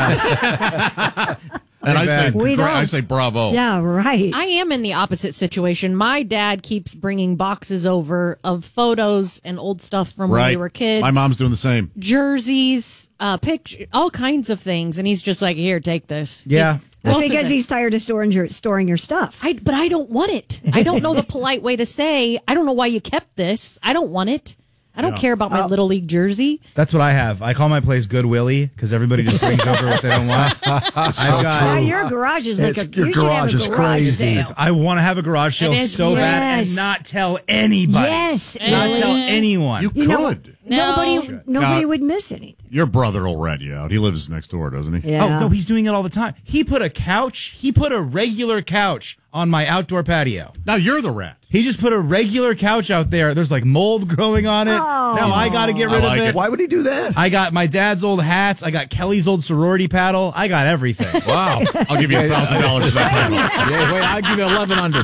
[SPEAKER 5] yeah.
[SPEAKER 2] And I say,
[SPEAKER 5] We
[SPEAKER 2] gra-
[SPEAKER 5] don't.
[SPEAKER 2] I say bravo.
[SPEAKER 5] Yeah, right.
[SPEAKER 4] I am in the opposite situation. My dad keeps bringing boxes over of photos and old stuff from when
[SPEAKER 2] Right.
[SPEAKER 4] we were kids.
[SPEAKER 2] My mom's doing the same.
[SPEAKER 4] jerseys, uh, picture, all kinds of things, and he's just like, "Here, take this."
[SPEAKER 1] Yeah.
[SPEAKER 5] That's
[SPEAKER 4] Most of
[SPEAKER 5] because
[SPEAKER 4] it.
[SPEAKER 5] he's tired of storing your storing your stuff.
[SPEAKER 4] I, but I don't want it. I don't know the polite way to say, I don't know why you kept this. I don't want it. I don't
[SPEAKER 1] Yeah.
[SPEAKER 4] care about my
[SPEAKER 5] Oh.
[SPEAKER 4] Little League jersey.
[SPEAKER 1] That's what I have. I call my place Good Willie because everybody just brings over what they don't want. I've got,
[SPEAKER 5] Now, your garage is like
[SPEAKER 6] It's-
[SPEAKER 5] a
[SPEAKER 6] your
[SPEAKER 5] you should have
[SPEAKER 6] garage
[SPEAKER 5] a
[SPEAKER 6] is
[SPEAKER 5] garage
[SPEAKER 6] crazy.
[SPEAKER 5] sale.
[SPEAKER 1] It's- I want to have a garage sale
[SPEAKER 4] It is-
[SPEAKER 1] so bad and
[SPEAKER 5] Yes.
[SPEAKER 1] not tell anybody.
[SPEAKER 5] Yes,
[SPEAKER 1] Not
[SPEAKER 5] Ellie.
[SPEAKER 1] tell anyone.
[SPEAKER 2] You
[SPEAKER 5] You know-
[SPEAKER 2] could.
[SPEAKER 4] No.
[SPEAKER 5] Nobody, nobody
[SPEAKER 2] Now-
[SPEAKER 5] would miss anything.
[SPEAKER 2] Your brother will rat you out. He lives next door, doesn't he?
[SPEAKER 5] Yeah.
[SPEAKER 1] Oh, no, he's doing it all the time. He put a couch, he put a regular couch on my outdoor patio.
[SPEAKER 2] Now you're the rat.
[SPEAKER 1] He just put a regular couch out there. There's like mold growing on it.
[SPEAKER 5] Oh.
[SPEAKER 1] Now I got to get
[SPEAKER 2] I
[SPEAKER 1] rid
[SPEAKER 2] like
[SPEAKER 1] of it.
[SPEAKER 2] it.
[SPEAKER 6] Why would he do that?
[SPEAKER 1] I got my dad's old hats. I got Kelly's old sorority paddle. I got everything.
[SPEAKER 3] Wow.
[SPEAKER 2] I'll give you a thousand dollars for that panel.
[SPEAKER 3] Yeah, wait, I'll give you eleven hundred.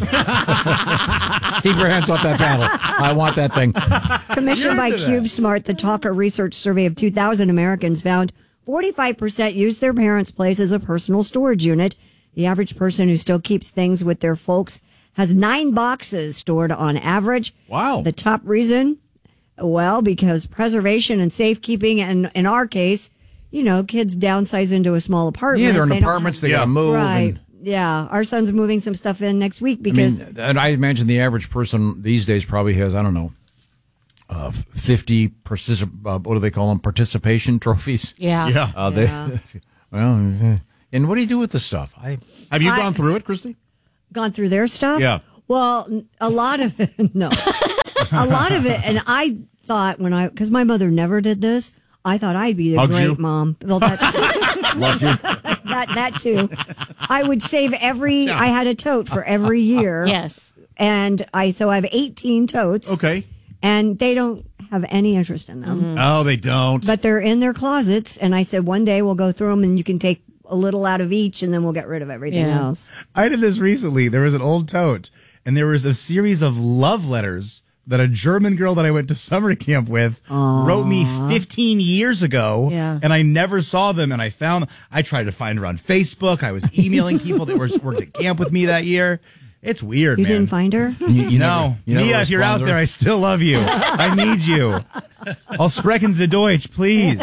[SPEAKER 3] Keep your hands off that paddle. I want that thing.
[SPEAKER 5] Commissioned by
[SPEAKER 1] You're into that.
[SPEAKER 5] CubeSmart, the Talker Research Survey of two thousand Americans found forty-five percent use their parents' place as a personal storage unit. The average person who still keeps things with their folks has nine boxes stored on average.
[SPEAKER 2] Wow.
[SPEAKER 5] The top reason? Well, because preservation and safekeeping, and in our case, you know, kids downsize into a small apartment.
[SPEAKER 3] Yeah, they're in
[SPEAKER 5] They don't
[SPEAKER 3] apartments.
[SPEAKER 5] have-
[SPEAKER 3] They got to move.
[SPEAKER 5] Right.
[SPEAKER 3] And,
[SPEAKER 5] Yeah, our son's moving some stuff in next week because
[SPEAKER 3] I mean, and I imagine the average person these days probably has, I don't know, uh, fifty, partici- uh, what do they call them, participation trophies?
[SPEAKER 4] Yeah.
[SPEAKER 2] Yeah.
[SPEAKER 3] Uh, they,
[SPEAKER 5] Yeah.
[SPEAKER 3] well, and what do you do with the stuff? I
[SPEAKER 2] Have you
[SPEAKER 5] I-
[SPEAKER 2] gone through it, Christy?
[SPEAKER 5] gone through their stuff.
[SPEAKER 2] Yeah.
[SPEAKER 5] Well, n- a lot of it, no, a lot of it, and I thought when I because my mother never did this, I thought I'd be the
[SPEAKER 2] Hugged
[SPEAKER 5] great
[SPEAKER 2] you?
[SPEAKER 5] mom. Well, that's
[SPEAKER 6] Loved you.
[SPEAKER 5] that that too. I would save every. I had a tote for every year.
[SPEAKER 4] Yes.
[SPEAKER 5] and I so I have eighteen totes.
[SPEAKER 2] Okay.
[SPEAKER 5] and they don't have any interest in them.
[SPEAKER 2] Oh, they don't.
[SPEAKER 5] But they're in their closets, and I said one day we'll go through them, and you can take a little out of each, and then we'll get rid of everything
[SPEAKER 4] Yeah.
[SPEAKER 5] else.
[SPEAKER 1] I did this recently. There was an old tote, and there was a series of love letters that a German girl that I went to summer camp with wrote me fifteen years ago,
[SPEAKER 5] Yeah.
[SPEAKER 1] and I never saw them. And I found, I tried to find her on Facebook. I was emailing people that were worked at camp with me that year. It's weird,
[SPEAKER 5] You
[SPEAKER 1] man.
[SPEAKER 5] didn't find her?
[SPEAKER 3] You, you
[SPEAKER 1] no,
[SPEAKER 3] never, you never
[SPEAKER 1] Mia, if you're
[SPEAKER 3] respond
[SPEAKER 1] out
[SPEAKER 3] to
[SPEAKER 1] there,
[SPEAKER 3] her?
[SPEAKER 1] I still love you. I need you. I'll sprechen Sie Deutsch, please.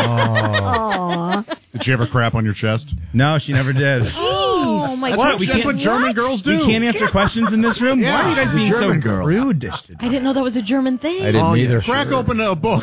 [SPEAKER 2] Did she ever crap on your chest?
[SPEAKER 1] No, she never did.
[SPEAKER 4] Oh my
[SPEAKER 2] That's
[SPEAKER 4] god!
[SPEAKER 2] what, that's what German girls do.
[SPEAKER 1] We can't answer questions in this room. Why are you guys being so
[SPEAKER 6] German girl.
[SPEAKER 1] prudish today?
[SPEAKER 4] I didn't know that was a German thing.
[SPEAKER 3] I didn't
[SPEAKER 6] Oh, yeah.
[SPEAKER 3] either.
[SPEAKER 2] Crack open a book.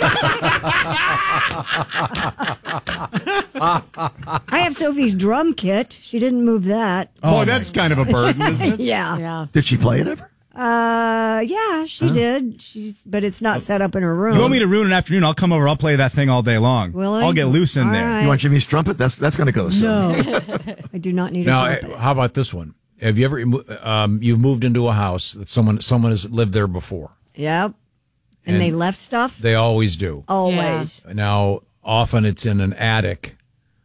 [SPEAKER 5] I have Sophie's drum kit. She didn't move that.
[SPEAKER 2] Boy, that's kind of a burden, isn't it?
[SPEAKER 5] Yeah.
[SPEAKER 4] Yeah.
[SPEAKER 6] Did she play it ever?
[SPEAKER 5] Uh, yeah, she did. She's, but it's not set up in her room.
[SPEAKER 1] You want me to ruin an afternoon? I'll come over. I'll play that thing all day long.
[SPEAKER 5] Will I?
[SPEAKER 1] I'll get loose in
[SPEAKER 5] All
[SPEAKER 1] there.
[SPEAKER 5] right.
[SPEAKER 6] You want Jimmy's trumpet? That's that's going to go soon.
[SPEAKER 5] No, I do not need
[SPEAKER 3] Now,
[SPEAKER 5] a
[SPEAKER 3] eh,
[SPEAKER 5] trumpet.
[SPEAKER 3] how about this one? Have you ever um, you've moved into a house that someone someone has lived there before?
[SPEAKER 5] Yep. And,
[SPEAKER 3] And
[SPEAKER 5] they left stuff?
[SPEAKER 3] They always do.
[SPEAKER 5] Always.
[SPEAKER 3] Now, often it's in an attic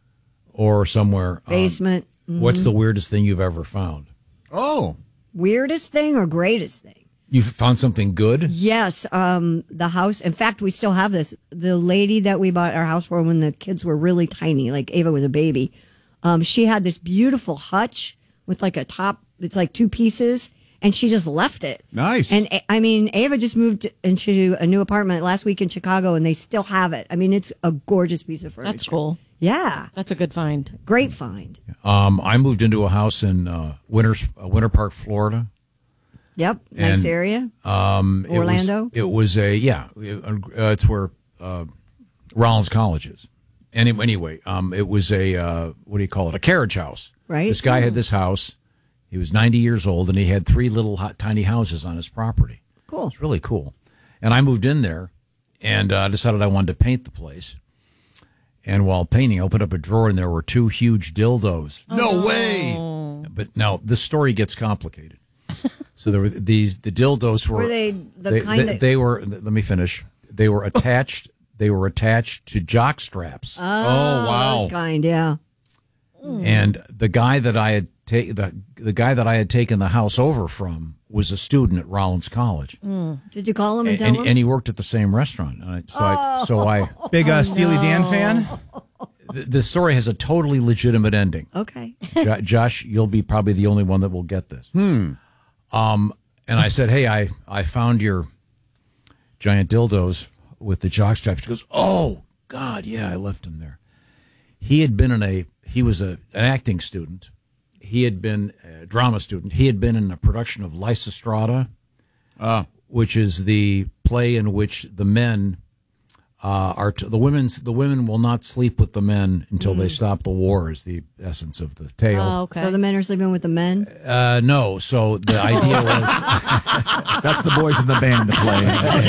[SPEAKER 3] or somewhere. um,
[SPEAKER 5] Basement.
[SPEAKER 3] What's
[SPEAKER 5] Mhm.
[SPEAKER 3] the weirdest thing you've ever found?
[SPEAKER 2] Oh.
[SPEAKER 5] Weirdest thing or greatest thing?
[SPEAKER 3] You found something good?
[SPEAKER 5] Yes, um, the house. In fact, we still have this. The lady that we bought our house for when the kids were really tiny, like Ava was a baby, um, she had this beautiful hutch with like a top. It's like two pieces, and she just left it.
[SPEAKER 2] Nice.
[SPEAKER 5] And I mean, Ava just moved into a new apartment last week in Chicago, and they still have it. I mean, it's a gorgeous piece of furniture.
[SPEAKER 4] That's cool.
[SPEAKER 5] Yeah,
[SPEAKER 4] That's a good find.
[SPEAKER 5] great find.
[SPEAKER 3] Um, I moved into a house in uh, Winter uh, Winter Park, Florida.
[SPEAKER 5] Yep, nice
[SPEAKER 3] And,
[SPEAKER 5] area.
[SPEAKER 3] Um, it was-
[SPEAKER 5] Orlando?
[SPEAKER 3] It was, a yeah. It, uh, it's where uh, Rollins College is. Any, anyway, um, it was a uh, what do you call it? A carriage house.
[SPEAKER 5] Right.
[SPEAKER 3] This guy had this house. He was ninety years old, and he had three little hot, tiny houses on his property.
[SPEAKER 5] Cool.
[SPEAKER 3] It's really cool. And I moved in there, and uh, decided I wanted to paint the place. And while painting, I opened up a drawer, and there were two huge dildos.
[SPEAKER 2] No way.
[SPEAKER 3] But now this story gets complicated. So there were these the dildos were,
[SPEAKER 5] Were they the
[SPEAKER 3] they,
[SPEAKER 5] kind
[SPEAKER 3] they,
[SPEAKER 5] that-
[SPEAKER 3] they were let me finish. They were attached they were attached to jock straps.
[SPEAKER 5] Oh, wow. Those kind, yeah.
[SPEAKER 3] And the guy that I had ta- the the guy that I had taken the house over from was a student at Rollins College.
[SPEAKER 5] Did you call him and
[SPEAKER 3] And,
[SPEAKER 5] tell
[SPEAKER 3] and,
[SPEAKER 5] him?
[SPEAKER 3] and he worked at the same restaurant. And I, so I so I
[SPEAKER 1] Big uh, Steely Dan fan?
[SPEAKER 3] the, the story has a totally legitimate ending.
[SPEAKER 5] Okay.
[SPEAKER 3] Jo- Josh, you'll be probably the only one that will get this.
[SPEAKER 2] Hmm.
[SPEAKER 3] Um, and I said, hey, I, I found your giant dildos with the jock straps. She goes, oh, God, yeah, I left them there. He had been in a, he was a, an acting student. He had been a drama student. He had been in a production of Lysistrata,
[SPEAKER 2] uh.
[SPEAKER 3] which is the play in which the men uh, are, t- the women's, the women will not sleep with the men until they stop the war is the essence of the tale.
[SPEAKER 5] Oh, okay. So the men are sleeping with the men?
[SPEAKER 3] Uh, no. So the idea was
[SPEAKER 6] That's the boys in the band that play.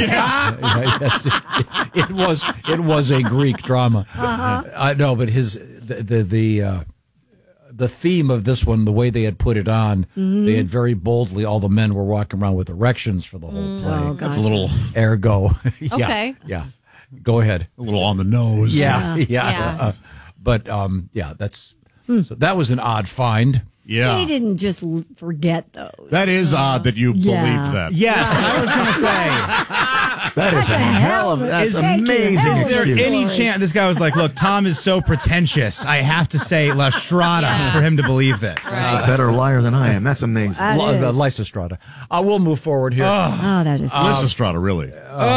[SPEAKER 3] yeah, yes, it, it was it was a Greek drama.
[SPEAKER 5] Uh-huh.
[SPEAKER 3] Uh, no, but his the the the, uh, the theme of this one, the way they had put it on,
[SPEAKER 5] Mhm.
[SPEAKER 3] they had very boldly. All the men were walking around with erections for the whole
[SPEAKER 5] Mm.
[SPEAKER 3] play.
[SPEAKER 5] Oh,
[SPEAKER 3] That's
[SPEAKER 5] gotcha.
[SPEAKER 3] a little ergo. yeah,
[SPEAKER 4] Okay.
[SPEAKER 3] Yeah. Go ahead.
[SPEAKER 2] A little on the nose.
[SPEAKER 3] Yeah. Yeah.
[SPEAKER 5] Yeah.
[SPEAKER 3] yeah. Uh, but um, yeah, that's
[SPEAKER 5] Hmm.
[SPEAKER 3] so that was an odd find.
[SPEAKER 2] Yeah.
[SPEAKER 5] He didn't just l- forget those.
[SPEAKER 2] That is odd that you
[SPEAKER 5] Yeah.
[SPEAKER 2] believed that.
[SPEAKER 1] Yes, I was going to say.
[SPEAKER 6] That is a hell of that's
[SPEAKER 1] Is-
[SPEAKER 6] amazing.
[SPEAKER 1] Is there
[SPEAKER 6] excuse.
[SPEAKER 1] any chance this guy was like, look, Tom is so pretentious. I have to say La Strada
[SPEAKER 4] Yeah.
[SPEAKER 1] for him to believe this.
[SPEAKER 6] He's a better liar than I am. That's amazing.
[SPEAKER 5] That
[SPEAKER 3] L-
[SPEAKER 5] is.
[SPEAKER 3] uh, Lysistrata. Uh, we'll move forward here.
[SPEAKER 5] Oh, that is.
[SPEAKER 2] Lysistrata, really.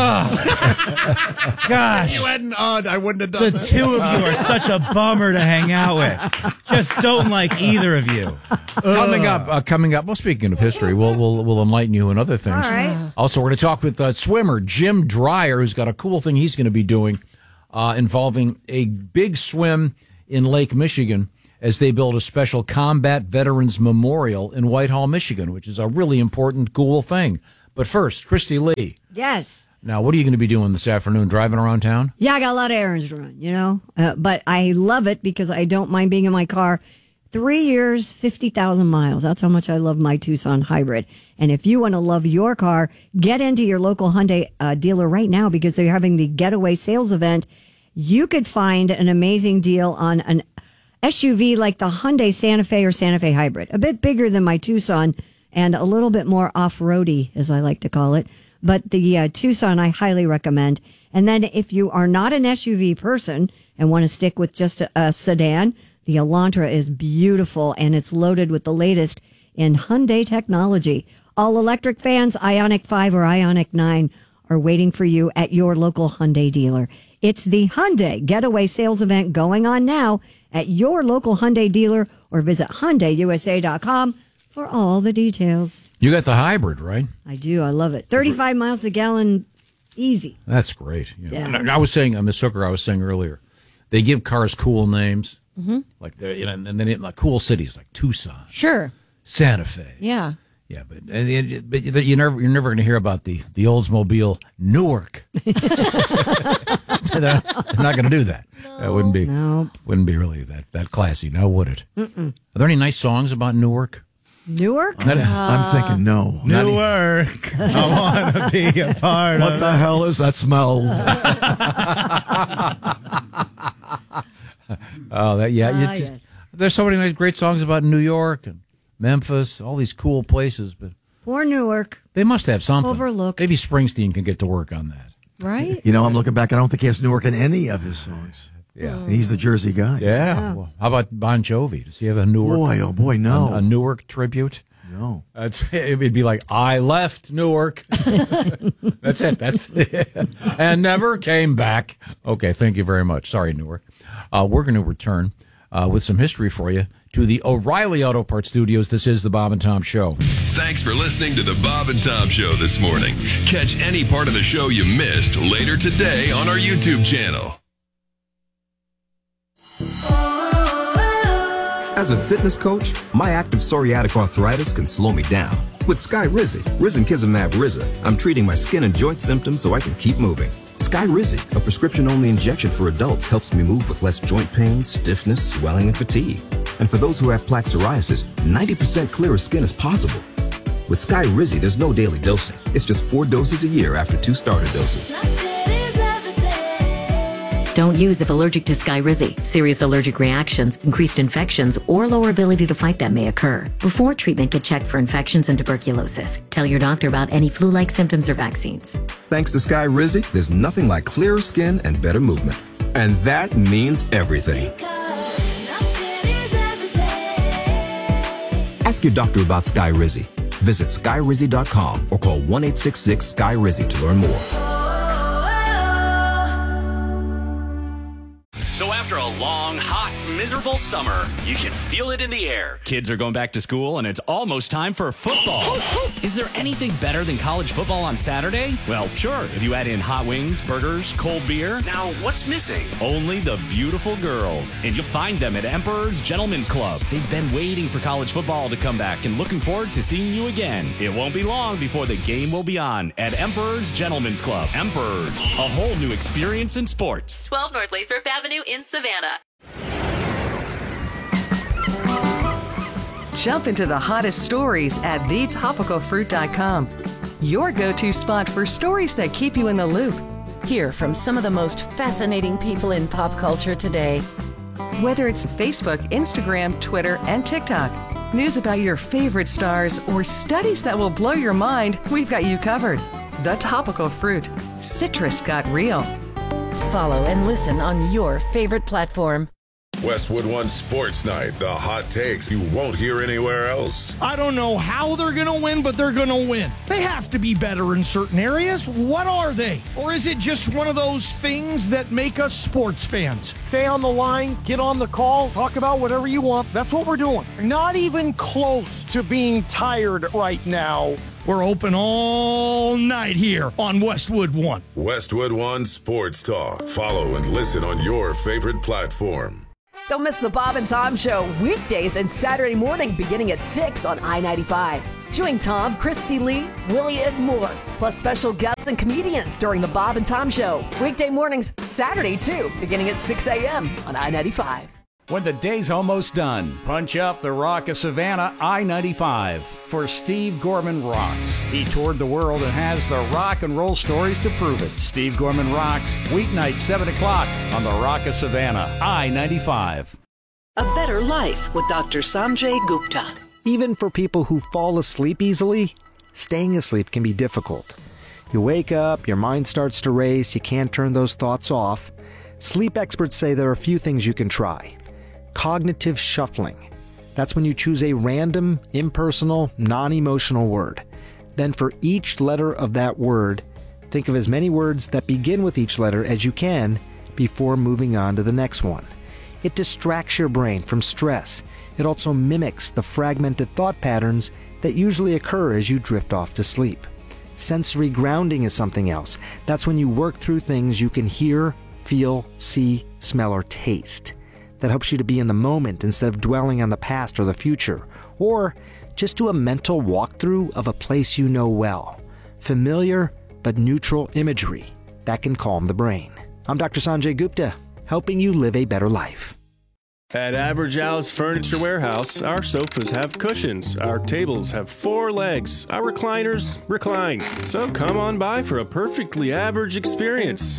[SPEAKER 1] Gosh.
[SPEAKER 2] You hadn't, uh, I wouldn't have
[SPEAKER 1] The
[SPEAKER 2] done that.
[SPEAKER 1] two of you are such a bummer to hang out with. Just don't like either of you.
[SPEAKER 3] Coming up, uh, coming up. Well, speaking of history, we'll we'll we'll enlighten you in other things.
[SPEAKER 5] All right.
[SPEAKER 3] Also, we're going to talk with uh, swimmer Jim Dreyer, who's got a cool thing he's going to be doing uh, involving a big swim in Lake Michigan as they build a special combat veterans memorial in Whitehall, Michigan, which is a really important, cool thing. But first, Christy Lee.
[SPEAKER 5] Yes.
[SPEAKER 3] Now, what are you going to be doing this afternoon? Driving around town?
[SPEAKER 5] Yeah, I got a lot of errands to run, you know, uh, but I love it because I don't mind being in my car. Three years, fifty thousand miles. That's how much I love my Tucson hybrid. And if you want to love your car, get into your local Hyundai uh, dealer right now because they're having the Getaway Sales Event. You could find an amazing deal on an S U V like the Hyundai Santa Fe or Santa Fe Hybrid, a bit bigger than my Tucson and a little bit more off-roady, as I like to call it. But the uh, Tucson I highly recommend. And then if you are not an S U V person and want to stick with just a, a sedan, the Elantra is beautiful and it's loaded with the latest in Hyundai technology. All electric fans, Ioniq five or Ioniq nine are waiting for you at your local Hyundai dealer. It's the Hyundai Getaway Sales Event going on now at your local Hyundai dealer or visit Hyundai U S A dot com for all the details.
[SPEAKER 3] You got the hybrid, right?
[SPEAKER 5] I do. I love it. thirty-five miles a gallon, easy.
[SPEAKER 3] That's great. You know.
[SPEAKER 5] Yeah.
[SPEAKER 3] And I I was saying, uh, Miss Hooker, I was saying earlier, they give cars cool names.
[SPEAKER 4] Mm-hmm.
[SPEAKER 3] Like, they're, you know, and then it, like cool cities like Tucson,
[SPEAKER 4] Sure.
[SPEAKER 3] Santa Fe.
[SPEAKER 4] Yeah.
[SPEAKER 3] Yeah, but, and it- but you never, you're never going to hear about the, the Oldsmobile Newark. they're, they're not going to do that. That wouldn't be
[SPEAKER 5] Nope.
[SPEAKER 3] wouldn't be really that, that classy, now would it?
[SPEAKER 5] Mm-mm.
[SPEAKER 3] Are there any nice songs about Newark?
[SPEAKER 5] Newark?
[SPEAKER 3] Not-
[SPEAKER 6] I'm thinking no.
[SPEAKER 3] Not e-
[SPEAKER 1] Newark. I want to be a part
[SPEAKER 6] What
[SPEAKER 1] of
[SPEAKER 6] the hell is that smell?
[SPEAKER 3] Oh, that yeah. you
[SPEAKER 5] Ah,
[SPEAKER 3] just-
[SPEAKER 5] yes.
[SPEAKER 3] There's so many nice, great songs about New York and Memphis, all these cool places, but
[SPEAKER 5] Poor Newark.
[SPEAKER 3] they must have something.
[SPEAKER 5] Overlooked.
[SPEAKER 3] Maybe Springsteen can get to work on that.
[SPEAKER 5] Right?
[SPEAKER 6] You know, I'm looking back. I don't think he has Newark in any of his songs.
[SPEAKER 3] Yeah.
[SPEAKER 6] He's the Jersey guy.
[SPEAKER 3] Yeah. Well, how about Bon Jovi? Does he have a Newark?
[SPEAKER 6] Boy, oh boy, no.
[SPEAKER 3] A, a Newark tribute?
[SPEAKER 6] No.
[SPEAKER 3] That's it'd be like I left Newark. That's it. That's and never came back. Okay, thank you very much. Sorry, Newark. Uh, we're going to return uh, with some history for you to the O'Reilly Auto Parts Studios. This is the Bob and Tom Show.
[SPEAKER 7] Thanks for listening to the Bob and Tom Show this morning. Catch any part of the show you missed later today on our YouTube channel.
[SPEAKER 8] As a fitness coach, my active psoriatic arthritis can slow me down. With Skyrizi, Risankizumab Riza, I'm treating my skin and joint symptoms so I can keep moving. Skyrizi, a prescription-only injection for adults, helps me move with less joint pain, stiffness, swelling, and fatigue. And for those who have plaque psoriasis, ninety percent clearer skin is possible. With Skyrizi, there's no daily dosing. It's just four doses a year after two starter doses.
[SPEAKER 9] Don't use if allergic to Skyrizi. Serious allergic reactions, increased infections, or lower ability to fight them may occur. Before treatment, get checked for infections and tuberculosis. Tell your doctor about any flu-like symptoms or vaccines.
[SPEAKER 8] Thanks to Skyrizi, there's nothing like clearer skin and better movement. And that means everything. Ask your doctor about Skyrizi. Visit Skyrizi dot com or call one eight six six Skyrizi to learn more.
[SPEAKER 10] So after a long, hot, miserable summer, you can feel it in the air. Kids are going back to school, and it's almost time for football. Is there anything better than college football on Saturday? Well, sure, if you add in hot wings, burgers, cold beer. Now, what's missing? Only the beautiful girls. And you'll find them at Emperor's Gentlemen's Club. They've been waiting for college football to come back and looking forward to seeing you again. It won't be long before the game will be on at Emperor's Gentlemen's Club. Emperor's, a whole new experience in sports.
[SPEAKER 13] twelve North Lathrop Avenue in Savannah.
[SPEAKER 16] Jump into the hottest stories at the topical fruit dot com. Your go-to spot for stories that keep you in the loop.
[SPEAKER 24] Hear from some of the most fascinating people in pop culture today.
[SPEAKER 16] Whether it's Facebook, Instagram, Twitter, and TikTok, news about your favorite stars, or studies that will blow your mind, we've got you covered.
[SPEAKER 11] The topical fruit. Citrus got real.
[SPEAKER 24] Follow and listen on your favorite platform.
[SPEAKER 22] Westwood One Sports Night, the hot takes you won't hear anywhere else.
[SPEAKER 12] I don't know how they're going to win, but they're going to win. They have to be better in certain areas. What are they? Or is it just one of those things that make us sports fans? Stay on the line, get on the call, talk about whatever you want. That's what we're doing. Not even close to being tired right now. We're open all night here on Westwood One.
[SPEAKER 22] Westwood One Sports Talk. Follow and listen on your favorite platform.
[SPEAKER 16] Don't miss the Bob and Tom Show weekdays and Saturday morning beginning at six on I ninety-five. Join Tom, Christy Lee, Willie, and more, plus special guests and comedians during the Bob and Tom Show. Weekday mornings, Saturday too, beginning at six a.m. on I ninety-five.
[SPEAKER 17] When the day's almost done, punch up the Rock of Savannah I ninety-five for Steve Gorman Rocks. He toured the world and has the rock and roll stories to prove it. Steve Gorman Rocks, weeknight seven o'clock on the Rock of Savannah I ninety-five.
[SPEAKER 25] A better life with Doctor Sanjay Gupta.
[SPEAKER 26] Even for people who fall asleep easily, staying asleep can be difficult. You wake up, your mind starts to race, you can't turn those thoughts off. Sleep experts say there are a few things you can try. Cognitive shuffling. That's when you choose a random, impersonal, non-emotional word. Then for each letter of that word, think of as many words that begin with each letter as you can before moving on to the next one. It distracts your brain from stress. It also mimics the fragmented thought patterns that usually occur as you drift off to sleep. Sensory grounding is something else. That's when you work through things you can hear, feel, see, smell, or taste. That helps you to be in the moment instead of dwelling on the past or the future. Or just do a mental walkthrough of a place you know well. Familiar but neutral imagery. That can calm the brain. I'm Doctor Sanjay Gupta, helping you live a better life.
[SPEAKER 14] At Average Al's Furniture Warehouse, our sofas have cushions, our tables have four legs, our recliners recline. So come on by for a perfectly average experience.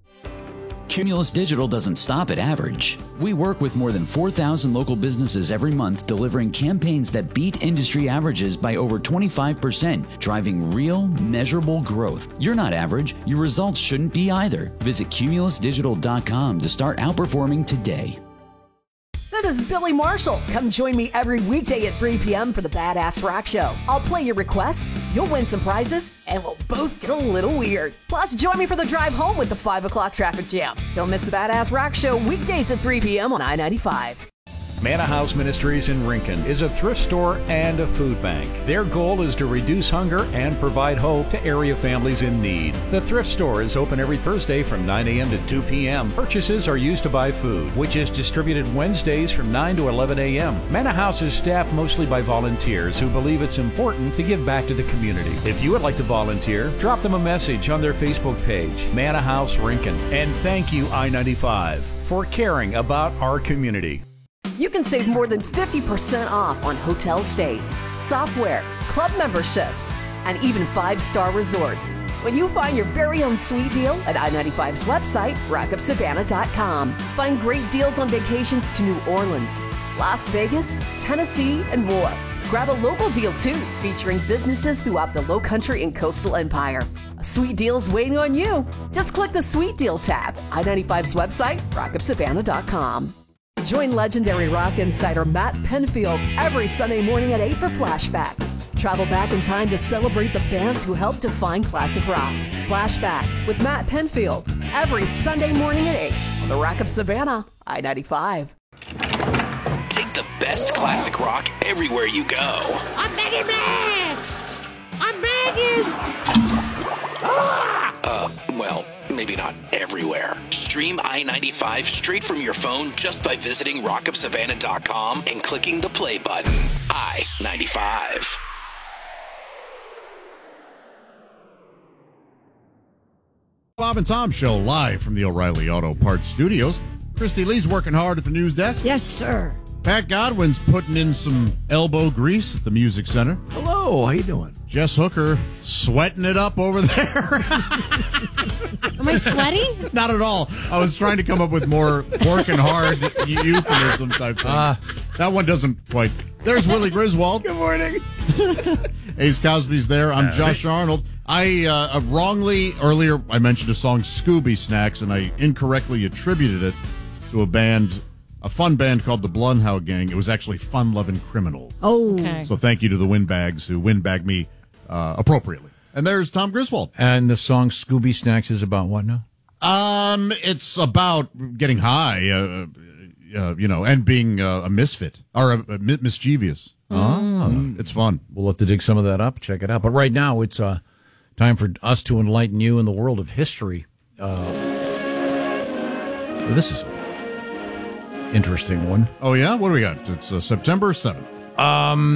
[SPEAKER 21] Cumulus Digital doesn't stop at average. We work with more than four thousand local businesses every month, delivering campaigns that beat industry averages by over twenty-five percent, driving real, measurable growth. You're not average. Your results shouldn't be either. Visit cumulus digital dot com to start outperforming today.
[SPEAKER 16] This is Billy Marshall. Come join me every weekday at three p.m. for the Badass Rock Show. I'll play your requests, you'll win some prizes, and we'll both get a little weird. Plus, join me for the drive home with the five o'clock traffic jam. Don't miss the Badass Rock Show weekdays at three p.m. on I ninety-five.
[SPEAKER 17] Manna House Ministries in Rincon is a thrift store and a food bank. Their goal is to reduce hunger and provide hope to area families in need. The thrift store is open every Thursday from nine a.m. to two p.m. Purchases are used to buy food, which is distributed Wednesdays from nine to eleven a.m. Manna House is staffed mostly by volunteers who believe it's important to give back to the community. If you would like to volunteer, drop them a message on their Facebook page, Manna House Rincon. And thank you, I ninety-five, for caring about our community.
[SPEAKER 16] You can save more than fifty percent off on hotel stays, software, club memberships, and even five-star resorts when you find your very own sweet deal at I ninety-five's website, rock of savannah dot com. Find great deals on vacations to New Orleans, Las Vegas, Tennessee, and more. Grab a local deal, too, featuring businesses throughout the Lowcountry and Coastal Empire. A sweet deal's waiting on you. Just click the Sweet Deal tab, I ninety-five's website, rock of savannah dot com. Join legendary rock insider Matt Penfield every Sunday morning at eight for Flashback. Travel back in time to celebrate the bands who helped define classic rock. Flashback with Matt Penfield every Sunday morning at eight on the Rock of Savannah, I ninety-five.
[SPEAKER 20] Take the best classic rock everywhere you go.
[SPEAKER 15] I'm begging, man! I'm begging!
[SPEAKER 20] Ah! Uh, well, maybe not everywhere. Stream I ninety-five straight from your phone just by visiting rock of savannah dot com and clicking the play button. I ninety-five.
[SPEAKER 2] Bob and Tom Show live from the O'Reilly Auto Parts Studios. Christy Lee's working hard at the news desk.
[SPEAKER 5] Yes, sir.
[SPEAKER 2] Pat Godwin's putting in some elbow grease at the Music Center.
[SPEAKER 6] Hello, how you doing?
[SPEAKER 2] Jess Hooker sweating it up over there.
[SPEAKER 4] Am I sweaty?
[SPEAKER 2] Not at all. I was trying to come up with more working hard euphemism type things. Uh, that one doesn't quite. There's Willie Griswold.
[SPEAKER 1] Good morning.
[SPEAKER 2] Ace Cosby's there. I'm Josh Arnold. I uh, wrongly, earlier, I mentioned a song, Scooby Snacks, and I incorrectly attributed it to a band, a fun band called the Blumhouse Gang. It was actually Fun Lovin' Criminals.
[SPEAKER 5] Oh.
[SPEAKER 4] Okay.
[SPEAKER 2] So thank you to the windbags who windbag me uh, appropriately. And there's Tom Griswold.
[SPEAKER 3] And the song Scooby Snacks is about what now?
[SPEAKER 2] Um, it's about getting high, uh, uh, you know, and being uh, a misfit or a, a mischievous.
[SPEAKER 3] Oh.
[SPEAKER 2] It's fun.
[SPEAKER 3] We'll have to dig some of that up, check it out. But right now, it's uh, time for us to enlighten you in the world of history. Uh, this is an interesting one.
[SPEAKER 2] Oh, yeah? What do we got? It's uh, September seventh.
[SPEAKER 3] Um,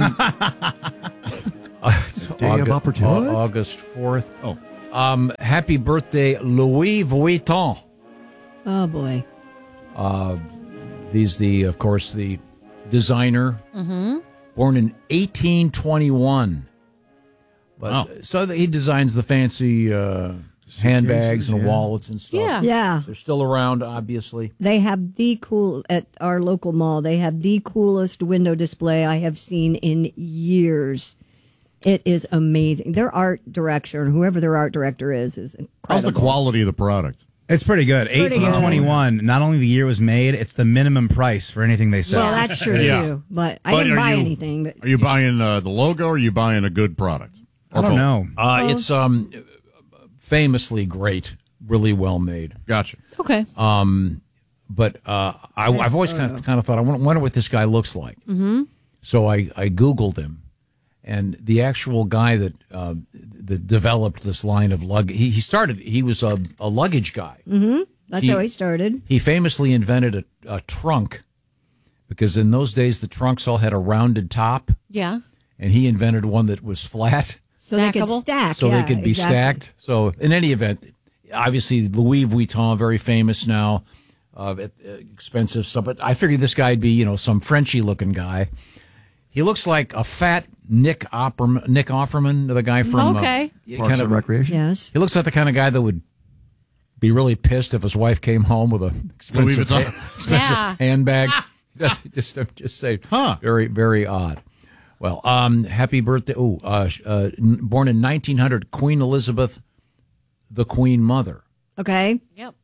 [SPEAKER 6] Day of Opportunity?
[SPEAKER 3] Au- August fourth.
[SPEAKER 2] Oh.
[SPEAKER 3] Um, happy birthday, Louis Vuitton.
[SPEAKER 5] Oh, boy.
[SPEAKER 3] Uh, he's the, of course, the designer.
[SPEAKER 4] Mm-hmm.
[SPEAKER 3] Born in eighteen twenty-one. But
[SPEAKER 2] Wow.
[SPEAKER 3] so that he designs the fancy uh, handbags and
[SPEAKER 6] yeah.
[SPEAKER 3] wallets and stuff.
[SPEAKER 4] Yeah.
[SPEAKER 5] Yeah.
[SPEAKER 3] They're still around, obviously.
[SPEAKER 5] They have the cool, at our local mall, they have the coolest window display I have seen in years. It is amazing. Their art director, whoever their art director is, is incredible.
[SPEAKER 2] How's the quality of the product?
[SPEAKER 1] It's pretty good.
[SPEAKER 5] Pretty
[SPEAKER 1] eighteen twenty-one.
[SPEAKER 5] good.
[SPEAKER 1] Not only the year was made, it's the minimum price for anything they sell.
[SPEAKER 5] Well, that's true,
[SPEAKER 2] Yeah.
[SPEAKER 5] too. But I
[SPEAKER 2] But
[SPEAKER 5] didn't
[SPEAKER 2] are
[SPEAKER 5] buy
[SPEAKER 2] you-
[SPEAKER 5] anything. But
[SPEAKER 2] Are you buying uh, the logo or are you buying a good product?
[SPEAKER 1] I don't
[SPEAKER 2] both?
[SPEAKER 1] know.
[SPEAKER 3] Uh, it's um, famously great, really well made.
[SPEAKER 2] Gotcha.
[SPEAKER 4] Okay.
[SPEAKER 3] Um, but uh, I, I've always kind of, kind of thought, I wonder wonder what this guy looks like.
[SPEAKER 4] Mm-hmm.
[SPEAKER 3] So I, I Googled him, and the actual guy that uh, that developed this line of luggage, he, he started, he was a, a luggage guy.
[SPEAKER 5] Mm-hmm. That's
[SPEAKER 3] He-
[SPEAKER 5] how he started.
[SPEAKER 3] He famously invented a, a trunk, because in those days the trunks all had a rounded top,
[SPEAKER 4] Yeah.
[SPEAKER 3] and he invented one that was flat.
[SPEAKER 5] So they could
[SPEAKER 4] Stackable?
[SPEAKER 5] stack.
[SPEAKER 3] So
[SPEAKER 5] yeah,
[SPEAKER 3] they could be
[SPEAKER 5] exactly.
[SPEAKER 3] stacked. So in any event, obviously Louis Vuitton, very famous now, uh, at, uh, expensive stuff. But I figured this guy'd be, you know, some Frenchy looking guy. He looks like a fat Nick Offerman, Nick Offerman, the guy from
[SPEAKER 4] Okay.
[SPEAKER 3] uh,
[SPEAKER 6] Parks
[SPEAKER 3] kind
[SPEAKER 6] and
[SPEAKER 3] of
[SPEAKER 6] Recreation?
[SPEAKER 5] Yes.
[SPEAKER 3] He looks like the kind of guy that would be really pissed if his wife came home with a
[SPEAKER 2] Louis
[SPEAKER 3] expensive,
[SPEAKER 2] Vuitton.
[SPEAKER 3] ha- expensive
[SPEAKER 4] Yeah.
[SPEAKER 3] handbag. just, just, I'm just saying,
[SPEAKER 2] Huh.
[SPEAKER 3] very, very odd. Well, um, happy birthday! Oh, uh, sh- uh, n- born in nineteen hundred, Queen Elizabeth, the Queen Mother.
[SPEAKER 5] Okay.
[SPEAKER 4] Yep.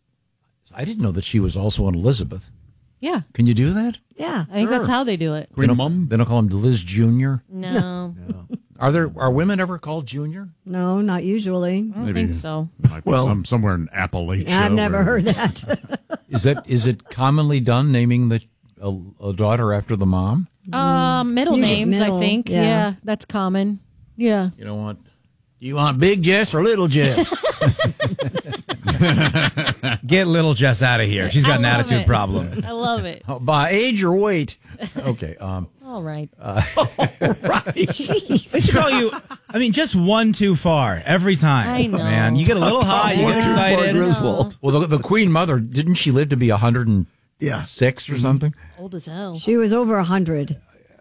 [SPEAKER 3] I didn't know that she was also an Elizabeth.
[SPEAKER 4] Yeah.
[SPEAKER 3] Can you do that?
[SPEAKER 5] Yeah.
[SPEAKER 4] I think that's how they do it.
[SPEAKER 3] They
[SPEAKER 2] Queen
[SPEAKER 3] don't,
[SPEAKER 2] Mum?
[SPEAKER 3] they don't call him Liz Junior
[SPEAKER 4] No.
[SPEAKER 3] Are there are women ever called Junior?
[SPEAKER 5] No, not usually.
[SPEAKER 4] I don't think so.
[SPEAKER 2] Might be
[SPEAKER 6] Well-
[SPEAKER 2] some, somewhere in Appalachia.
[SPEAKER 5] I've never
[SPEAKER 2] where-
[SPEAKER 5] heard that.
[SPEAKER 3] Is that is it commonly done naming the a, a daughter after the mom?
[SPEAKER 4] Um, middle
[SPEAKER 5] Usually
[SPEAKER 4] names,
[SPEAKER 5] middle,
[SPEAKER 4] I think.
[SPEAKER 5] yeah.
[SPEAKER 4] Yeah. That's common. Yeah.
[SPEAKER 3] You know what? Do you want Big Jess or Little Jess?
[SPEAKER 1] Get little Jess out of here. She's got
[SPEAKER 4] I
[SPEAKER 1] an
[SPEAKER 4] love
[SPEAKER 1] attitude
[SPEAKER 4] it.
[SPEAKER 1] problem.
[SPEAKER 4] I love it.
[SPEAKER 3] By age or weight? Okay. Um,
[SPEAKER 4] All right.
[SPEAKER 1] They should call you, I mean, just one too far every time.
[SPEAKER 4] I know.
[SPEAKER 1] Man, you get a little high, you get
[SPEAKER 6] One too far,
[SPEAKER 1] excited.
[SPEAKER 6] Griswold.
[SPEAKER 3] well, the, the Queen Mother, didn't she live to be one hundred six
[SPEAKER 6] Yeah.
[SPEAKER 3] or something?
[SPEAKER 4] Old as hell.
[SPEAKER 5] She was over a hundred.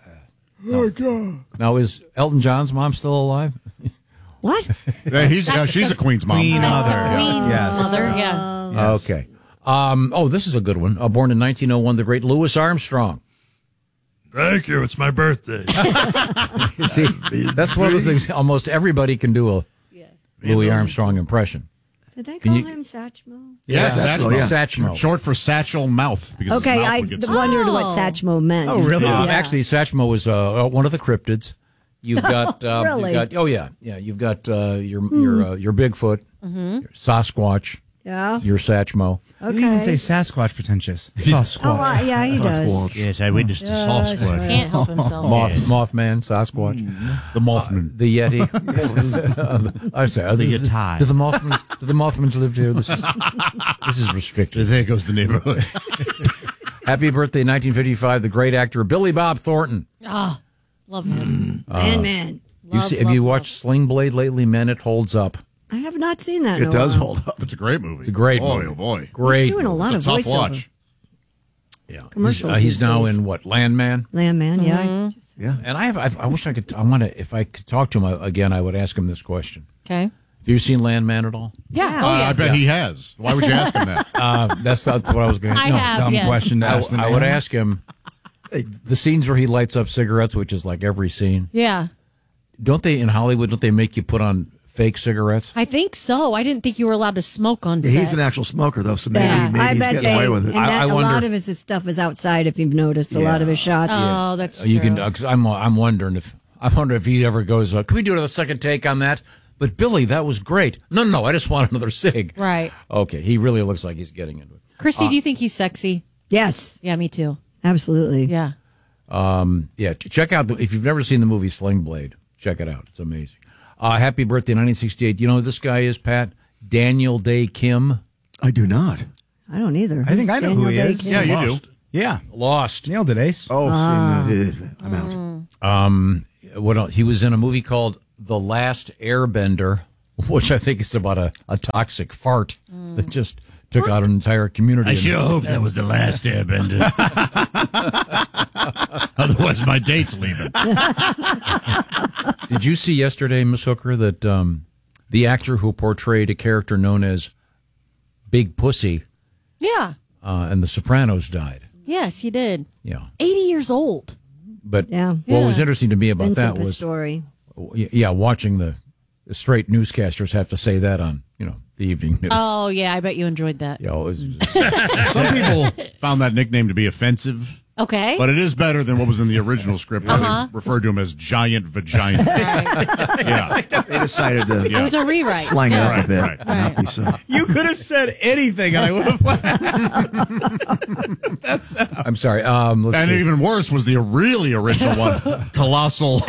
[SPEAKER 3] Now, is Elton John's mom still alive?
[SPEAKER 5] What?
[SPEAKER 2] Yeah, he's, uh, she's a Queen's mom.
[SPEAKER 1] Queen
[SPEAKER 4] That's
[SPEAKER 1] Mother.
[SPEAKER 4] the Queen's
[SPEAKER 1] Yes.
[SPEAKER 4] mother. Yeah.
[SPEAKER 1] Yes.
[SPEAKER 3] Okay. Um, oh, this is a good one. Uh, born in nineteen oh one, the great Louis Armstrong.
[SPEAKER 7] Thank you. It's my birthday.
[SPEAKER 3] See, that's one of those things almost everybody can do a Louis Armstrong impression.
[SPEAKER 5] Did they
[SPEAKER 3] Can
[SPEAKER 5] call
[SPEAKER 3] you-
[SPEAKER 5] him Satchmo?
[SPEAKER 2] Yeah, Satchmo.
[SPEAKER 3] Yeah. Satchmo.
[SPEAKER 2] Short for satchel mouth. Because his
[SPEAKER 5] Okay,
[SPEAKER 2] mouth
[SPEAKER 5] I
[SPEAKER 2] would get
[SPEAKER 5] wondered
[SPEAKER 2] so-
[SPEAKER 5] what
[SPEAKER 4] Oh.
[SPEAKER 5] Satchmo meant.
[SPEAKER 1] Oh, really?
[SPEAKER 3] Uh,
[SPEAKER 5] Yeah.
[SPEAKER 3] Actually, Satchmo was uh, uh, one of the cryptids. You've got, uh,
[SPEAKER 5] Really?
[SPEAKER 3] you've got oh yeah, yeah. You've got uh, your your uh, your Bigfoot, your Sasquatch,
[SPEAKER 5] Yeah.
[SPEAKER 3] your Satchmo.
[SPEAKER 1] You didn't even
[SPEAKER 5] Okay.
[SPEAKER 1] say Sasquatch pretentious. Sasquatch.
[SPEAKER 5] Oh, uh, yeah, he does.
[SPEAKER 2] Yes, I witnessed a
[SPEAKER 5] Yes,
[SPEAKER 2] Sasquatch.
[SPEAKER 5] right.
[SPEAKER 4] Can't help himself.
[SPEAKER 3] Moth, Mothman, Sasquatch,
[SPEAKER 2] The Mothman.
[SPEAKER 3] the Yeti. I say, uh,
[SPEAKER 2] The
[SPEAKER 3] this-
[SPEAKER 2] Yeti.
[SPEAKER 3] Do the Mothman? Do the Mothmans live here? This is this is restricted.
[SPEAKER 2] There goes the neighborhood.
[SPEAKER 3] Happy birthday, nineteen fifty-five, the great actor Billy Bob Thornton.
[SPEAKER 4] Ah, love him.
[SPEAKER 5] Man, man.
[SPEAKER 3] You
[SPEAKER 4] Love,
[SPEAKER 3] see, have
[SPEAKER 4] love,
[SPEAKER 3] you
[SPEAKER 4] love.
[SPEAKER 3] watched Sling Blade lately? Man, it holds up.
[SPEAKER 5] I have not seen that. in
[SPEAKER 6] It
[SPEAKER 5] a
[SPEAKER 6] does
[SPEAKER 5] while.
[SPEAKER 6] hold up.
[SPEAKER 2] It's a great movie.
[SPEAKER 3] It's a great
[SPEAKER 2] boy,
[SPEAKER 3] movie.
[SPEAKER 2] Oh, boy.
[SPEAKER 3] Great.
[SPEAKER 5] He's doing a lot
[SPEAKER 2] It's
[SPEAKER 5] of
[SPEAKER 2] a tough
[SPEAKER 5] voiceover.
[SPEAKER 2] watch.
[SPEAKER 3] Yeah, he's,
[SPEAKER 5] Commercials
[SPEAKER 3] uh, he's
[SPEAKER 5] these
[SPEAKER 3] now
[SPEAKER 5] days.
[SPEAKER 3] in what Landman.
[SPEAKER 5] Landman, yeah.
[SPEAKER 4] Mm-hmm.
[SPEAKER 6] Yeah.
[SPEAKER 3] And I have. I, I wish I could. I want to. If I could talk to him again, I would ask him this question.
[SPEAKER 4] Okay.
[SPEAKER 3] Have you seen Landman at all?
[SPEAKER 4] Yeah.
[SPEAKER 2] Uh,
[SPEAKER 4] Oh, yeah.
[SPEAKER 2] I bet
[SPEAKER 3] Yeah.
[SPEAKER 2] he has. Why would you ask him that?
[SPEAKER 3] Uh, that's that's what I was going to.
[SPEAKER 4] I have,
[SPEAKER 1] Dumb
[SPEAKER 4] yes.
[SPEAKER 1] question to
[SPEAKER 3] I,
[SPEAKER 1] ask the
[SPEAKER 3] I
[SPEAKER 1] man.
[SPEAKER 3] would ask him the scenes where he lights up cigarettes, which is like every scene.
[SPEAKER 4] Yeah.
[SPEAKER 3] don't they in Hollywood? Don't they make you put on fake cigarettes?
[SPEAKER 4] I think so. I didn't think you were allowed to smoke on set.
[SPEAKER 6] He's an actual smoker, though, so maybe,
[SPEAKER 5] Yeah,
[SPEAKER 6] maybe
[SPEAKER 5] I
[SPEAKER 6] he's
[SPEAKER 5] bet
[SPEAKER 6] getting
[SPEAKER 5] they,
[SPEAKER 6] away with it.
[SPEAKER 5] And that,
[SPEAKER 3] I- I
[SPEAKER 5] a
[SPEAKER 3] wonder-
[SPEAKER 5] lot of his stuff is outside. If you've noticed, a
[SPEAKER 6] Yeah.
[SPEAKER 5] lot of his shots.
[SPEAKER 4] Oh, that's
[SPEAKER 3] You
[SPEAKER 4] true.
[SPEAKER 3] can. Uh, 'cause I'm. I'm wondering if. I wonder if he ever goes. Uh, can we do another second take on that? But Billy, that was great. No, no, no. I just want another cig.
[SPEAKER 4] Right.
[SPEAKER 3] Okay. He really looks like he's getting into it.
[SPEAKER 4] Christy,
[SPEAKER 3] Uh,
[SPEAKER 4] do you think he's sexy?
[SPEAKER 5] Yes.
[SPEAKER 4] Yeah, me too.
[SPEAKER 5] Absolutely.
[SPEAKER 4] Yeah.
[SPEAKER 3] Um, yeah, ch- check out the, if you've never seen the movie Sling Blade, check it out. It's amazing. Uh, happy birthday, nineteen sixty-eight. You know who this guy is, Pat? Daniel Day Kim.
[SPEAKER 6] I do not.
[SPEAKER 5] I don't either.
[SPEAKER 1] I think I know who he is.
[SPEAKER 2] Yeah, you do.
[SPEAKER 1] Yeah.
[SPEAKER 3] Lost.
[SPEAKER 1] Nailed it, Ace.
[SPEAKER 6] Oh,
[SPEAKER 5] Ah.
[SPEAKER 6] see, I'm out.
[SPEAKER 3] Um, what else? He was in a movie called The Last Airbender, which I think is about a, a toxic fart that just took out an entire community.
[SPEAKER 2] I sure hope that was the last Airbender. Otherwise, my date's leaving.
[SPEAKER 3] Did you see yesterday, Miss Hooker, that um, the actor who portrayed a character known as Big Pussy
[SPEAKER 4] Yeah.
[SPEAKER 3] uh, in The Sopranos died?
[SPEAKER 4] Yes, he did.
[SPEAKER 3] Yeah.
[SPEAKER 4] eighty years old.
[SPEAKER 3] But
[SPEAKER 5] Yeah.
[SPEAKER 3] what was
[SPEAKER 4] Yeah.
[SPEAKER 3] interesting to me about
[SPEAKER 5] Vincent
[SPEAKER 3] that was,
[SPEAKER 5] story.
[SPEAKER 3] yeah, watching the, the straight newscasters have to say that on, you know, the evening news.
[SPEAKER 4] Oh, yeah. I bet you enjoyed that.
[SPEAKER 3] You know, it was just-
[SPEAKER 2] Some people found that nickname to be offensive.
[SPEAKER 4] Okay.
[SPEAKER 2] But it is better than what was in the original script, where
[SPEAKER 4] Uh-huh.
[SPEAKER 2] they referred to him as giant vagina. Yeah.
[SPEAKER 6] They decided to
[SPEAKER 4] It was a rewrite.
[SPEAKER 6] slang it
[SPEAKER 4] Yeah.
[SPEAKER 6] up a bit.
[SPEAKER 2] Right,
[SPEAKER 6] Not be so.
[SPEAKER 1] You could have said anything, and I would have laughed. That's
[SPEAKER 3] I'm sorry. Um, let's
[SPEAKER 2] And
[SPEAKER 3] see.
[SPEAKER 2] even worse was the really original one, Colossal.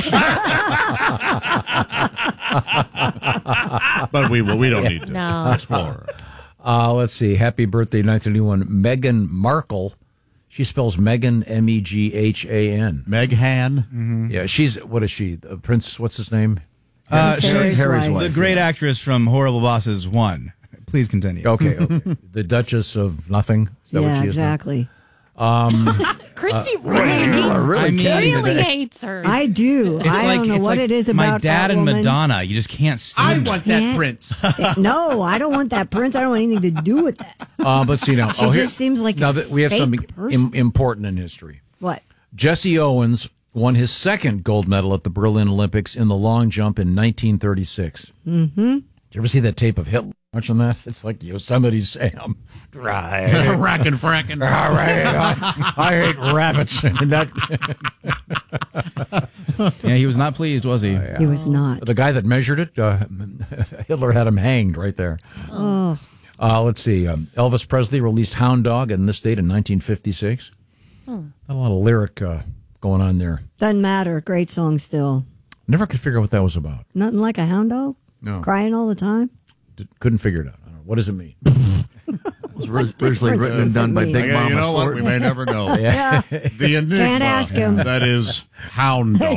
[SPEAKER 2] But we will. We don't need to
[SPEAKER 4] No.
[SPEAKER 2] explore.
[SPEAKER 3] Uh, let's see. Happy birthday, nineteen eighty-one. Meghan Markle. She spells Megan, M E G H A N.
[SPEAKER 2] Meghan.
[SPEAKER 3] Yeah, she's, what is she? Uh, Prince, what's his name?
[SPEAKER 1] Uh,
[SPEAKER 5] Harry's
[SPEAKER 1] she's
[SPEAKER 5] Harry's
[SPEAKER 1] the
[SPEAKER 6] wife,
[SPEAKER 1] great
[SPEAKER 6] yeah.
[SPEAKER 1] actress from Horrible Bosses one. Please continue.
[SPEAKER 3] Okay, okay. The Duchess of Nothing. Is that
[SPEAKER 5] Yeah,
[SPEAKER 3] what she is now?
[SPEAKER 5] exactly.
[SPEAKER 4] Christy really, hates,
[SPEAKER 6] really
[SPEAKER 1] I mean,
[SPEAKER 4] really
[SPEAKER 1] it-
[SPEAKER 4] hates her.
[SPEAKER 5] I do.
[SPEAKER 1] It's
[SPEAKER 5] I
[SPEAKER 1] like
[SPEAKER 5] don't know
[SPEAKER 1] it's
[SPEAKER 5] what
[SPEAKER 1] like
[SPEAKER 5] it is about
[SPEAKER 1] my dad
[SPEAKER 5] that
[SPEAKER 1] and
[SPEAKER 5] woman.
[SPEAKER 1] Madonna. You just can't stand.
[SPEAKER 2] want
[SPEAKER 5] Can't-
[SPEAKER 2] prince.
[SPEAKER 5] No, I don't want that prince. I don't want anything to do with that.
[SPEAKER 3] Uh, but see now.
[SPEAKER 5] She
[SPEAKER 3] oh, here-
[SPEAKER 5] just seems like
[SPEAKER 3] now
[SPEAKER 5] a
[SPEAKER 3] that we have
[SPEAKER 5] fake
[SPEAKER 3] something
[SPEAKER 5] person.
[SPEAKER 3] Im- important in history.
[SPEAKER 5] What?
[SPEAKER 3] Jesse Owens won his second gold medal at the Berlin Olympics in the long jump in nineteen thirty-six. Mm-hmm. Did you ever see that tape of Hitler watching that? It's like Yosemite Sam. Right.
[SPEAKER 2] Rackin' frackin'.
[SPEAKER 3] All right. I, I hate rabbits. And that,
[SPEAKER 1] Yeah, he was not pleased, was he?
[SPEAKER 5] He was not.
[SPEAKER 3] the guy that measured it, uh, Hitler had him hanged right there.
[SPEAKER 5] Oh.
[SPEAKER 3] Uh, let's see. Um, Elvis Presley released Hound Dog in this date in nineteen fifty-six.
[SPEAKER 5] Hmm.
[SPEAKER 3] Not a lot of lyric uh, going on there.
[SPEAKER 5] Doesn't matter. Great song still.
[SPEAKER 3] Never could figure out what that was about.
[SPEAKER 5] Nothing like a hound dog?
[SPEAKER 3] No.
[SPEAKER 5] Crying all the time?
[SPEAKER 3] D- couldn't figure it out. I don't know. What does it mean?
[SPEAKER 6] It was ori- originally
[SPEAKER 5] difference
[SPEAKER 6] written and
[SPEAKER 5] does
[SPEAKER 6] done
[SPEAKER 5] it
[SPEAKER 6] by
[SPEAKER 5] mean?
[SPEAKER 6] Big
[SPEAKER 2] Okay,
[SPEAKER 6] Mama
[SPEAKER 2] you know what? We
[SPEAKER 6] Thornton.
[SPEAKER 2] may never know.
[SPEAKER 5] Yeah.
[SPEAKER 2] The enigma.
[SPEAKER 5] Can't ask him.
[SPEAKER 2] That is Hound Dog.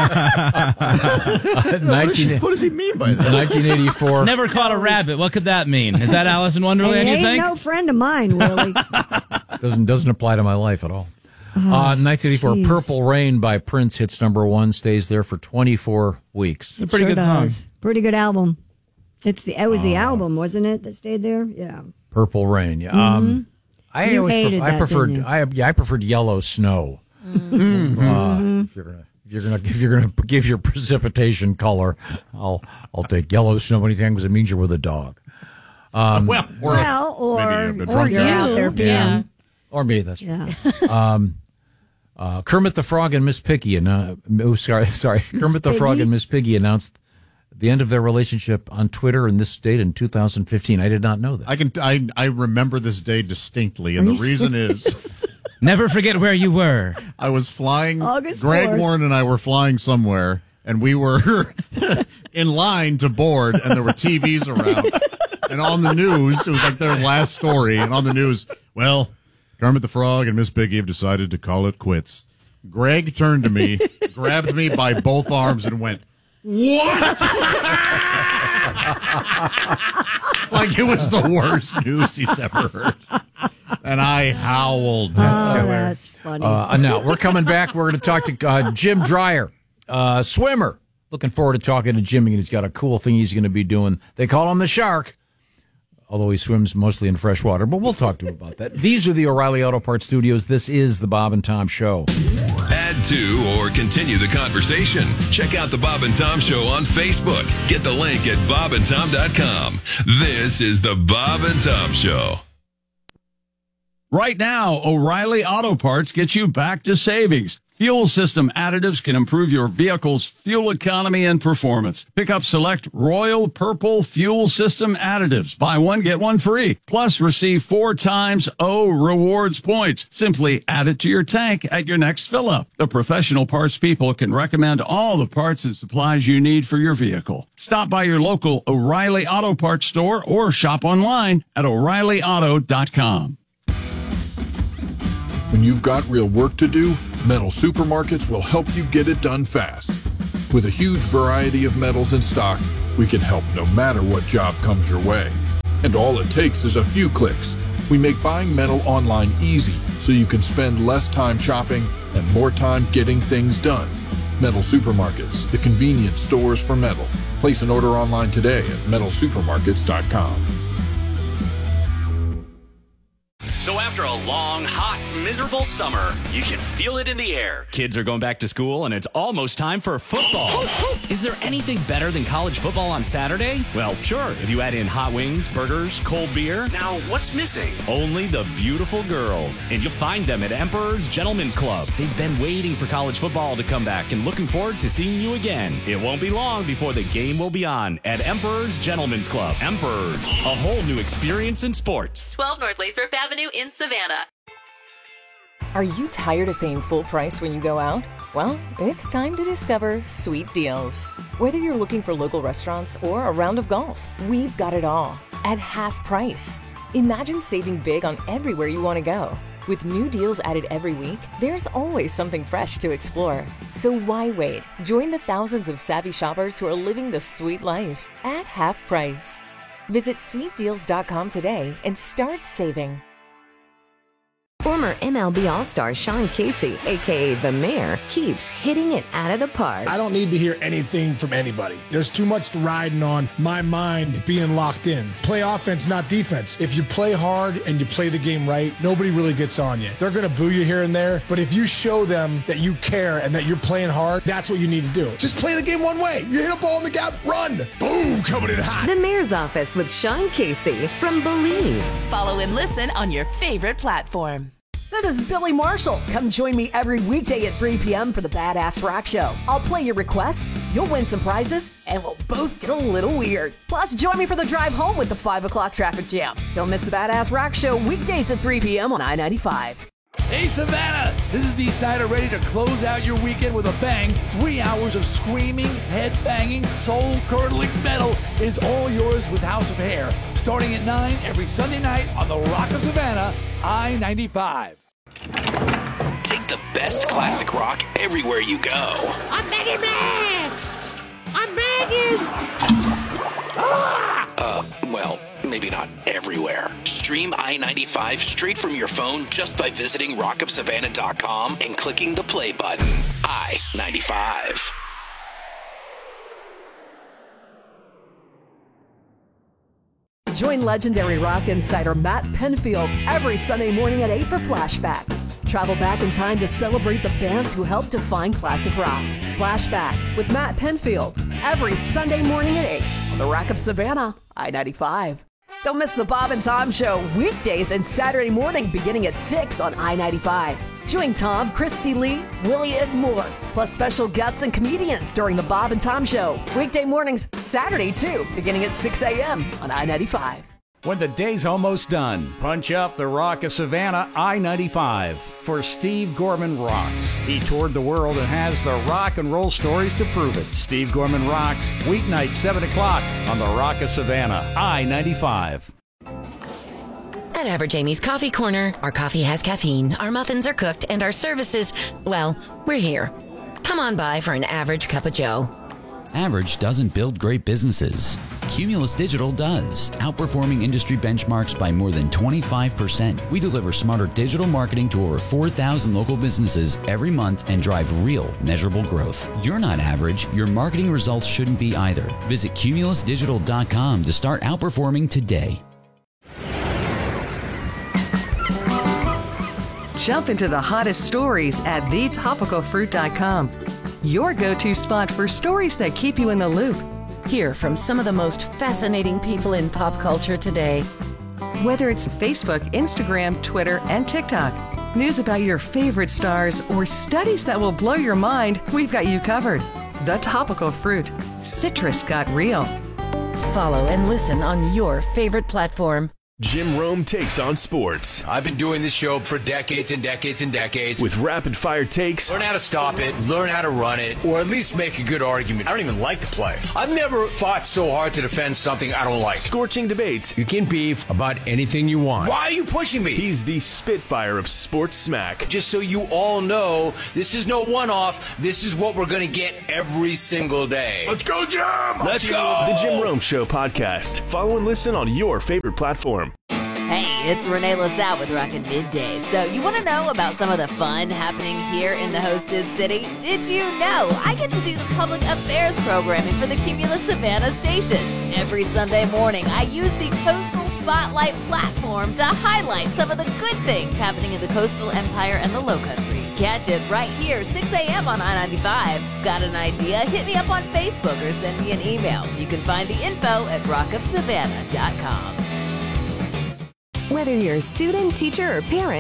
[SPEAKER 3] nineteen,
[SPEAKER 6] What does he mean by that?
[SPEAKER 3] nineteen eighty-four.
[SPEAKER 1] Never caught a rabbit. What could that mean? Is that Alice in
[SPEAKER 5] He
[SPEAKER 1] Wonderland? You
[SPEAKER 5] ain't
[SPEAKER 1] think?
[SPEAKER 5] no friend of mine, Willie.
[SPEAKER 3] Doesn't doesn't apply to my life at all. uh, nineteen eighty-four,
[SPEAKER 5] jeez.
[SPEAKER 3] Purple Rain by Prince hits number one, stays there for twenty-four weeks.
[SPEAKER 1] It's a pretty
[SPEAKER 5] Sure
[SPEAKER 1] good song.
[SPEAKER 5] does. Pretty good album. It's the it was the album, wasn't it, that stayed there? Yeah.
[SPEAKER 3] Purple Rain, yeah. Um, I
[SPEAKER 5] Mm-hmm. You
[SPEAKER 3] always
[SPEAKER 5] hated
[SPEAKER 3] pref- I
[SPEAKER 5] that,
[SPEAKER 3] preferred
[SPEAKER 5] didn't you?
[SPEAKER 3] I yeah I preferred Yellow Snow. Uh, if you're gonna if you're gonna if you're gonna give your precipitation color, I'll I'll take Yellow Snow anything because it means you're with a dog. Um,
[SPEAKER 2] well, or
[SPEAKER 5] Well, or,
[SPEAKER 2] maybe a, a
[SPEAKER 5] or
[SPEAKER 2] drunk
[SPEAKER 5] you're
[SPEAKER 2] guy.
[SPEAKER 5] out there peeing.
[SPEAKER 4] Yeah.
[SPEAKER 3] or me. That's
[SPEAKER 5] Yeah.
[SPEAKER 3] um, uh, Kermit the Frog and Miss Piggy and uh, oh, sorry sorry Kermit the Frog
[SPEAKER 5] Piggy?
[SPEAKER 3] and Miss Piggy announced the end of their relationship on Twitter in this date in two thousand fifteen. I did not know that.
[SPEAKER 2] I can. I I remember this day distinctly, and
[SPEAKER 5] Are
[SPEAKER 2] the
[SPEAKER 5] you
[SPEAKER 2] reason is
[SPEAKER 1] Never forget where you were.
[SPEAKER 2] I was flying.
[SPEAKER 5] August
[SPEAKER 2] Greg
[SPEAKER 5] fourth.
[SPEAKER 2] Warren and I were flying somewhere, and we were in line to board, and there were T Vs around. And on the news, it was like their last story. And on the news, well, Kermit the Frog and Miss Piggy have decided to call it quits. Greg turned to me, grabbed me by both arms, and went, "What?" Like it was the worst news he's ever heard. And I howled.
[SPEAKER 5] Oh, that's funny.
[SPEAKER 3] Uh, now we're coming back. We're going to talk to uh, Jim Dreyer, uh, swimmer. Looking forward to talking to Jim, and he's got a cool thing he's going to be doing. They call him the Shark, although he swims mostly in fresh water. But we'll talk to him about that. These are the O'Reilly Auto Parts Studios. This is the Bob and Tom Show.
[SPEAKER 22] Add
[SPEAKER 8] to or continue the conversation. Check out the Bob and Tom Show on Facebook. Get the link at bob and tom dot com. This is the Bob and Tom Show.
[SPEAKER 9] Right now, O'Reilly Auto Parts gets you back to savings. Fuel system additives can improve your vehicle's fuel economy and performance. Pick up select Royal Purple fuel system additives. Buy one, get one free. Plus, receive four times O rewards points. Simply add it to your tank at your next fill-up. The professional parts people can recommend all the parts and supplies you need for your vehicle. Stop by your local O'Reilly Auto Parts store or shop online at o'reilly auto dot com.
[SPEAKER 10] When you've got real work to do, Metal Supermarkets will help you get it done fast. With a huge variety of metals in stock, we can help no matter what job comes your way. And all it takes is a few clicks. We make buying metal online easy so you can spend less time shopping and more time getting things done. Metal Supermarkets, the convenient stores for metal. Place an order online today at metal supermarkets dot com.
[SPEAKER 18] So after a long, hot, miserable summer, you can feel it in the air. Kids are going back to school, and it's almost time for football. Is there anything better than college football on Saturday? Well, sure, if you add in hot wings, burgers, cold beer. Now, what's missing? Only the beautiful girls. And you'll find them at Emperor's Gentlemen's Club. They've been waiting for college football to come back and looking forward to seeing you again. It won't be long before the game will be on at Emperor's Gentlemen's Club. Emperor's, a whole new experience in sports.
[SPEAKER 13] twelve North Lathrop Avenue in Savannah.
[SPEAKER 16] Are you tired of paying full price when you go out? Well, it's time to discover Sweet Deals. Whether you're looking for local restaurants or a round of golf, we've got it all at half price. Imagine saving big on everywhere you want to go. With new deals added every week, there's always something fresh to explore. So why wait? Join the thousands of savvy shoppers who are living the sweet life at half price. Visit sweet deals dot com today and start saving.
[SPEAKER 19] Former M L B All-Star Sean Casey, a k a. The Mayor, keeps hitting it out of the park.
[SPEAKER 23] I don't need to hear anything from anybody. There's too much riding on my mind being locked in. Play offense, not defense. If you play hard and you play the game right, nobody really gets on you. They're going to boo you here and there, but if you show them that you care and that you're playing hard, that's what you need to do. Just play the game one way. You hit a ball in the gap, run. Boom, coming in hot.
[SPEAKER 19] The Mayor's Office with Sean Casey from Believe.
[SPEAKER 13] Follow and listen on your favorite platform.
[SPEAKER 16] This is Billy Marshall. Come join me every weekday at three p.m. for the Badass Rock Show. I'll play your requests, you'll win some prizes, and we'll both get a little weird. Plus, join me for the drive home with the five o'clock traffic jam. Don't miss the Badass Rock Show weekdays at three p.m. on I ninety-five.
[SPEAKER 27] Hey, Savannah! This is Dee Snider, ready to close out your weekend with a bang. Three hours of screaming, head-banging, soul-curdling metal is all yours with House of Hair. Starting at nine every Sunday night on the Rock of Savannah, I ninety-five.
[SPEAKER 20] Take the best classic rock everywhere you go.
[SPEAKER 15] I'm begging man! I'm begging!
[SPEAKER 20] Ah! Uh, well, maybe not everywhere. Stream I ninety-five straight from your phone just by visiting rock of savannah dot com and clicking the play button. I ninety-five.
[SPEAKER 16] Join legendary rock insider Matt Penfield every Sunday morning at eight for Flashback. Travel back in time to celebrate the bands who helped define classic rock. Flashback with Matt Penfield every Sunday morning at eight on the Rock of Savannah, I ninety-five. Don't miss the Bob and Tom Show weekdays and Saturday morning beginning at six on I ninety-five. Join Tom, Christy Lee, Willie, and more, plus special guests and comedians during the Bob and Tom Show. Weekday mornings, Saturday too, beginning at six a.m. on I ninety-five.
[SPEAKER 17] When the day's almost done, punch up the Rock of Savannah I ninety-five for Steve Gorman Rocks. He toured the world and has the rock and roll stories to prove it. Steve Gorman Rocks, weeknight seven o'clock on the Rock of Savannah I ninety-five.
[SPEAKER 19] At Average Amy's Coffee Corner, our coffee has caffeine, our muffins are cooked, and our services, well, we're here. Come on by for an average cup of joe.
[SPEAKER 21] Average doesn't build great businesses. Cumulus Digital does, outperforming industry benchmarks by more than twenty-five percent. We deliver smarter digital marketing to over four thousand local businesses every month and drive real, measurable growth. You're not average. Your marketing results shouldn't be either. Visit cumulus digital dot com to start outperforming today.
[SPEAKER 16] Jump into the hottest stories at the topical fruit dot com. Your go-to spot for stories that keep you in the loop.
[SPEAKER 19] Hear from some of the most fascinating people in pop culture today.
[SPEAKER 16] Whether it's Facebook, Instagram, Twitter, and TikTok, news about your favorite stars, or studies that will blow your mind, we've got you covered. The Topical Fruit. Citrus got real.
[SPEAKER 19] Follow and listen on your favorite platform.
[SPEAKER 7] Jim Rome takes on sports.
[SPEAKER 11] I've been doing this show for decades and decades and decades.
[SPEAKER 7] With rapid fire takes.
[SPEAKER 11] Learn how to stop it, learn how to run it, or at least make a good argument. I don't even like to play. I've never fought so hard to defend something I don't like.
[SPEAKER 7] Scorching debates.
[SPEAKER 11] You can beef about anything you want. Why are you pushing me?
[SPEAKER 7] He's the Spitfire of sports smack.
[SPEAKER 11] Just so you all know, this is no one-off. This is what we're going to get every single day.
[SPEAKER 7] Let's go, Jim!
[SPEAKER 11] Let's go!
[SPEAKER 7] The Jim Rome Show podcast. Follow and listen on your favorite platform.
[SPEAKER 13] Hey, it's Renee LaSalle with Rockin' Midday. So you want to know about some of the fun happening here in the Hostess City? Did you know I get to do the public affairs programming for the Cumulus Savannah stations? Every Sunday morning, I use the Coastal Spotlight platform to highlight some of the good things happening in the Coastal Empire and the Lowcountry. Catch it right here, six a.m. on I ninety-five. Got an idea? Hit me up on Facebook or send me an email. You can find the info at rock of savannah dot com.
[SPEAKER 16] Whether you're a student, teacher, or parent,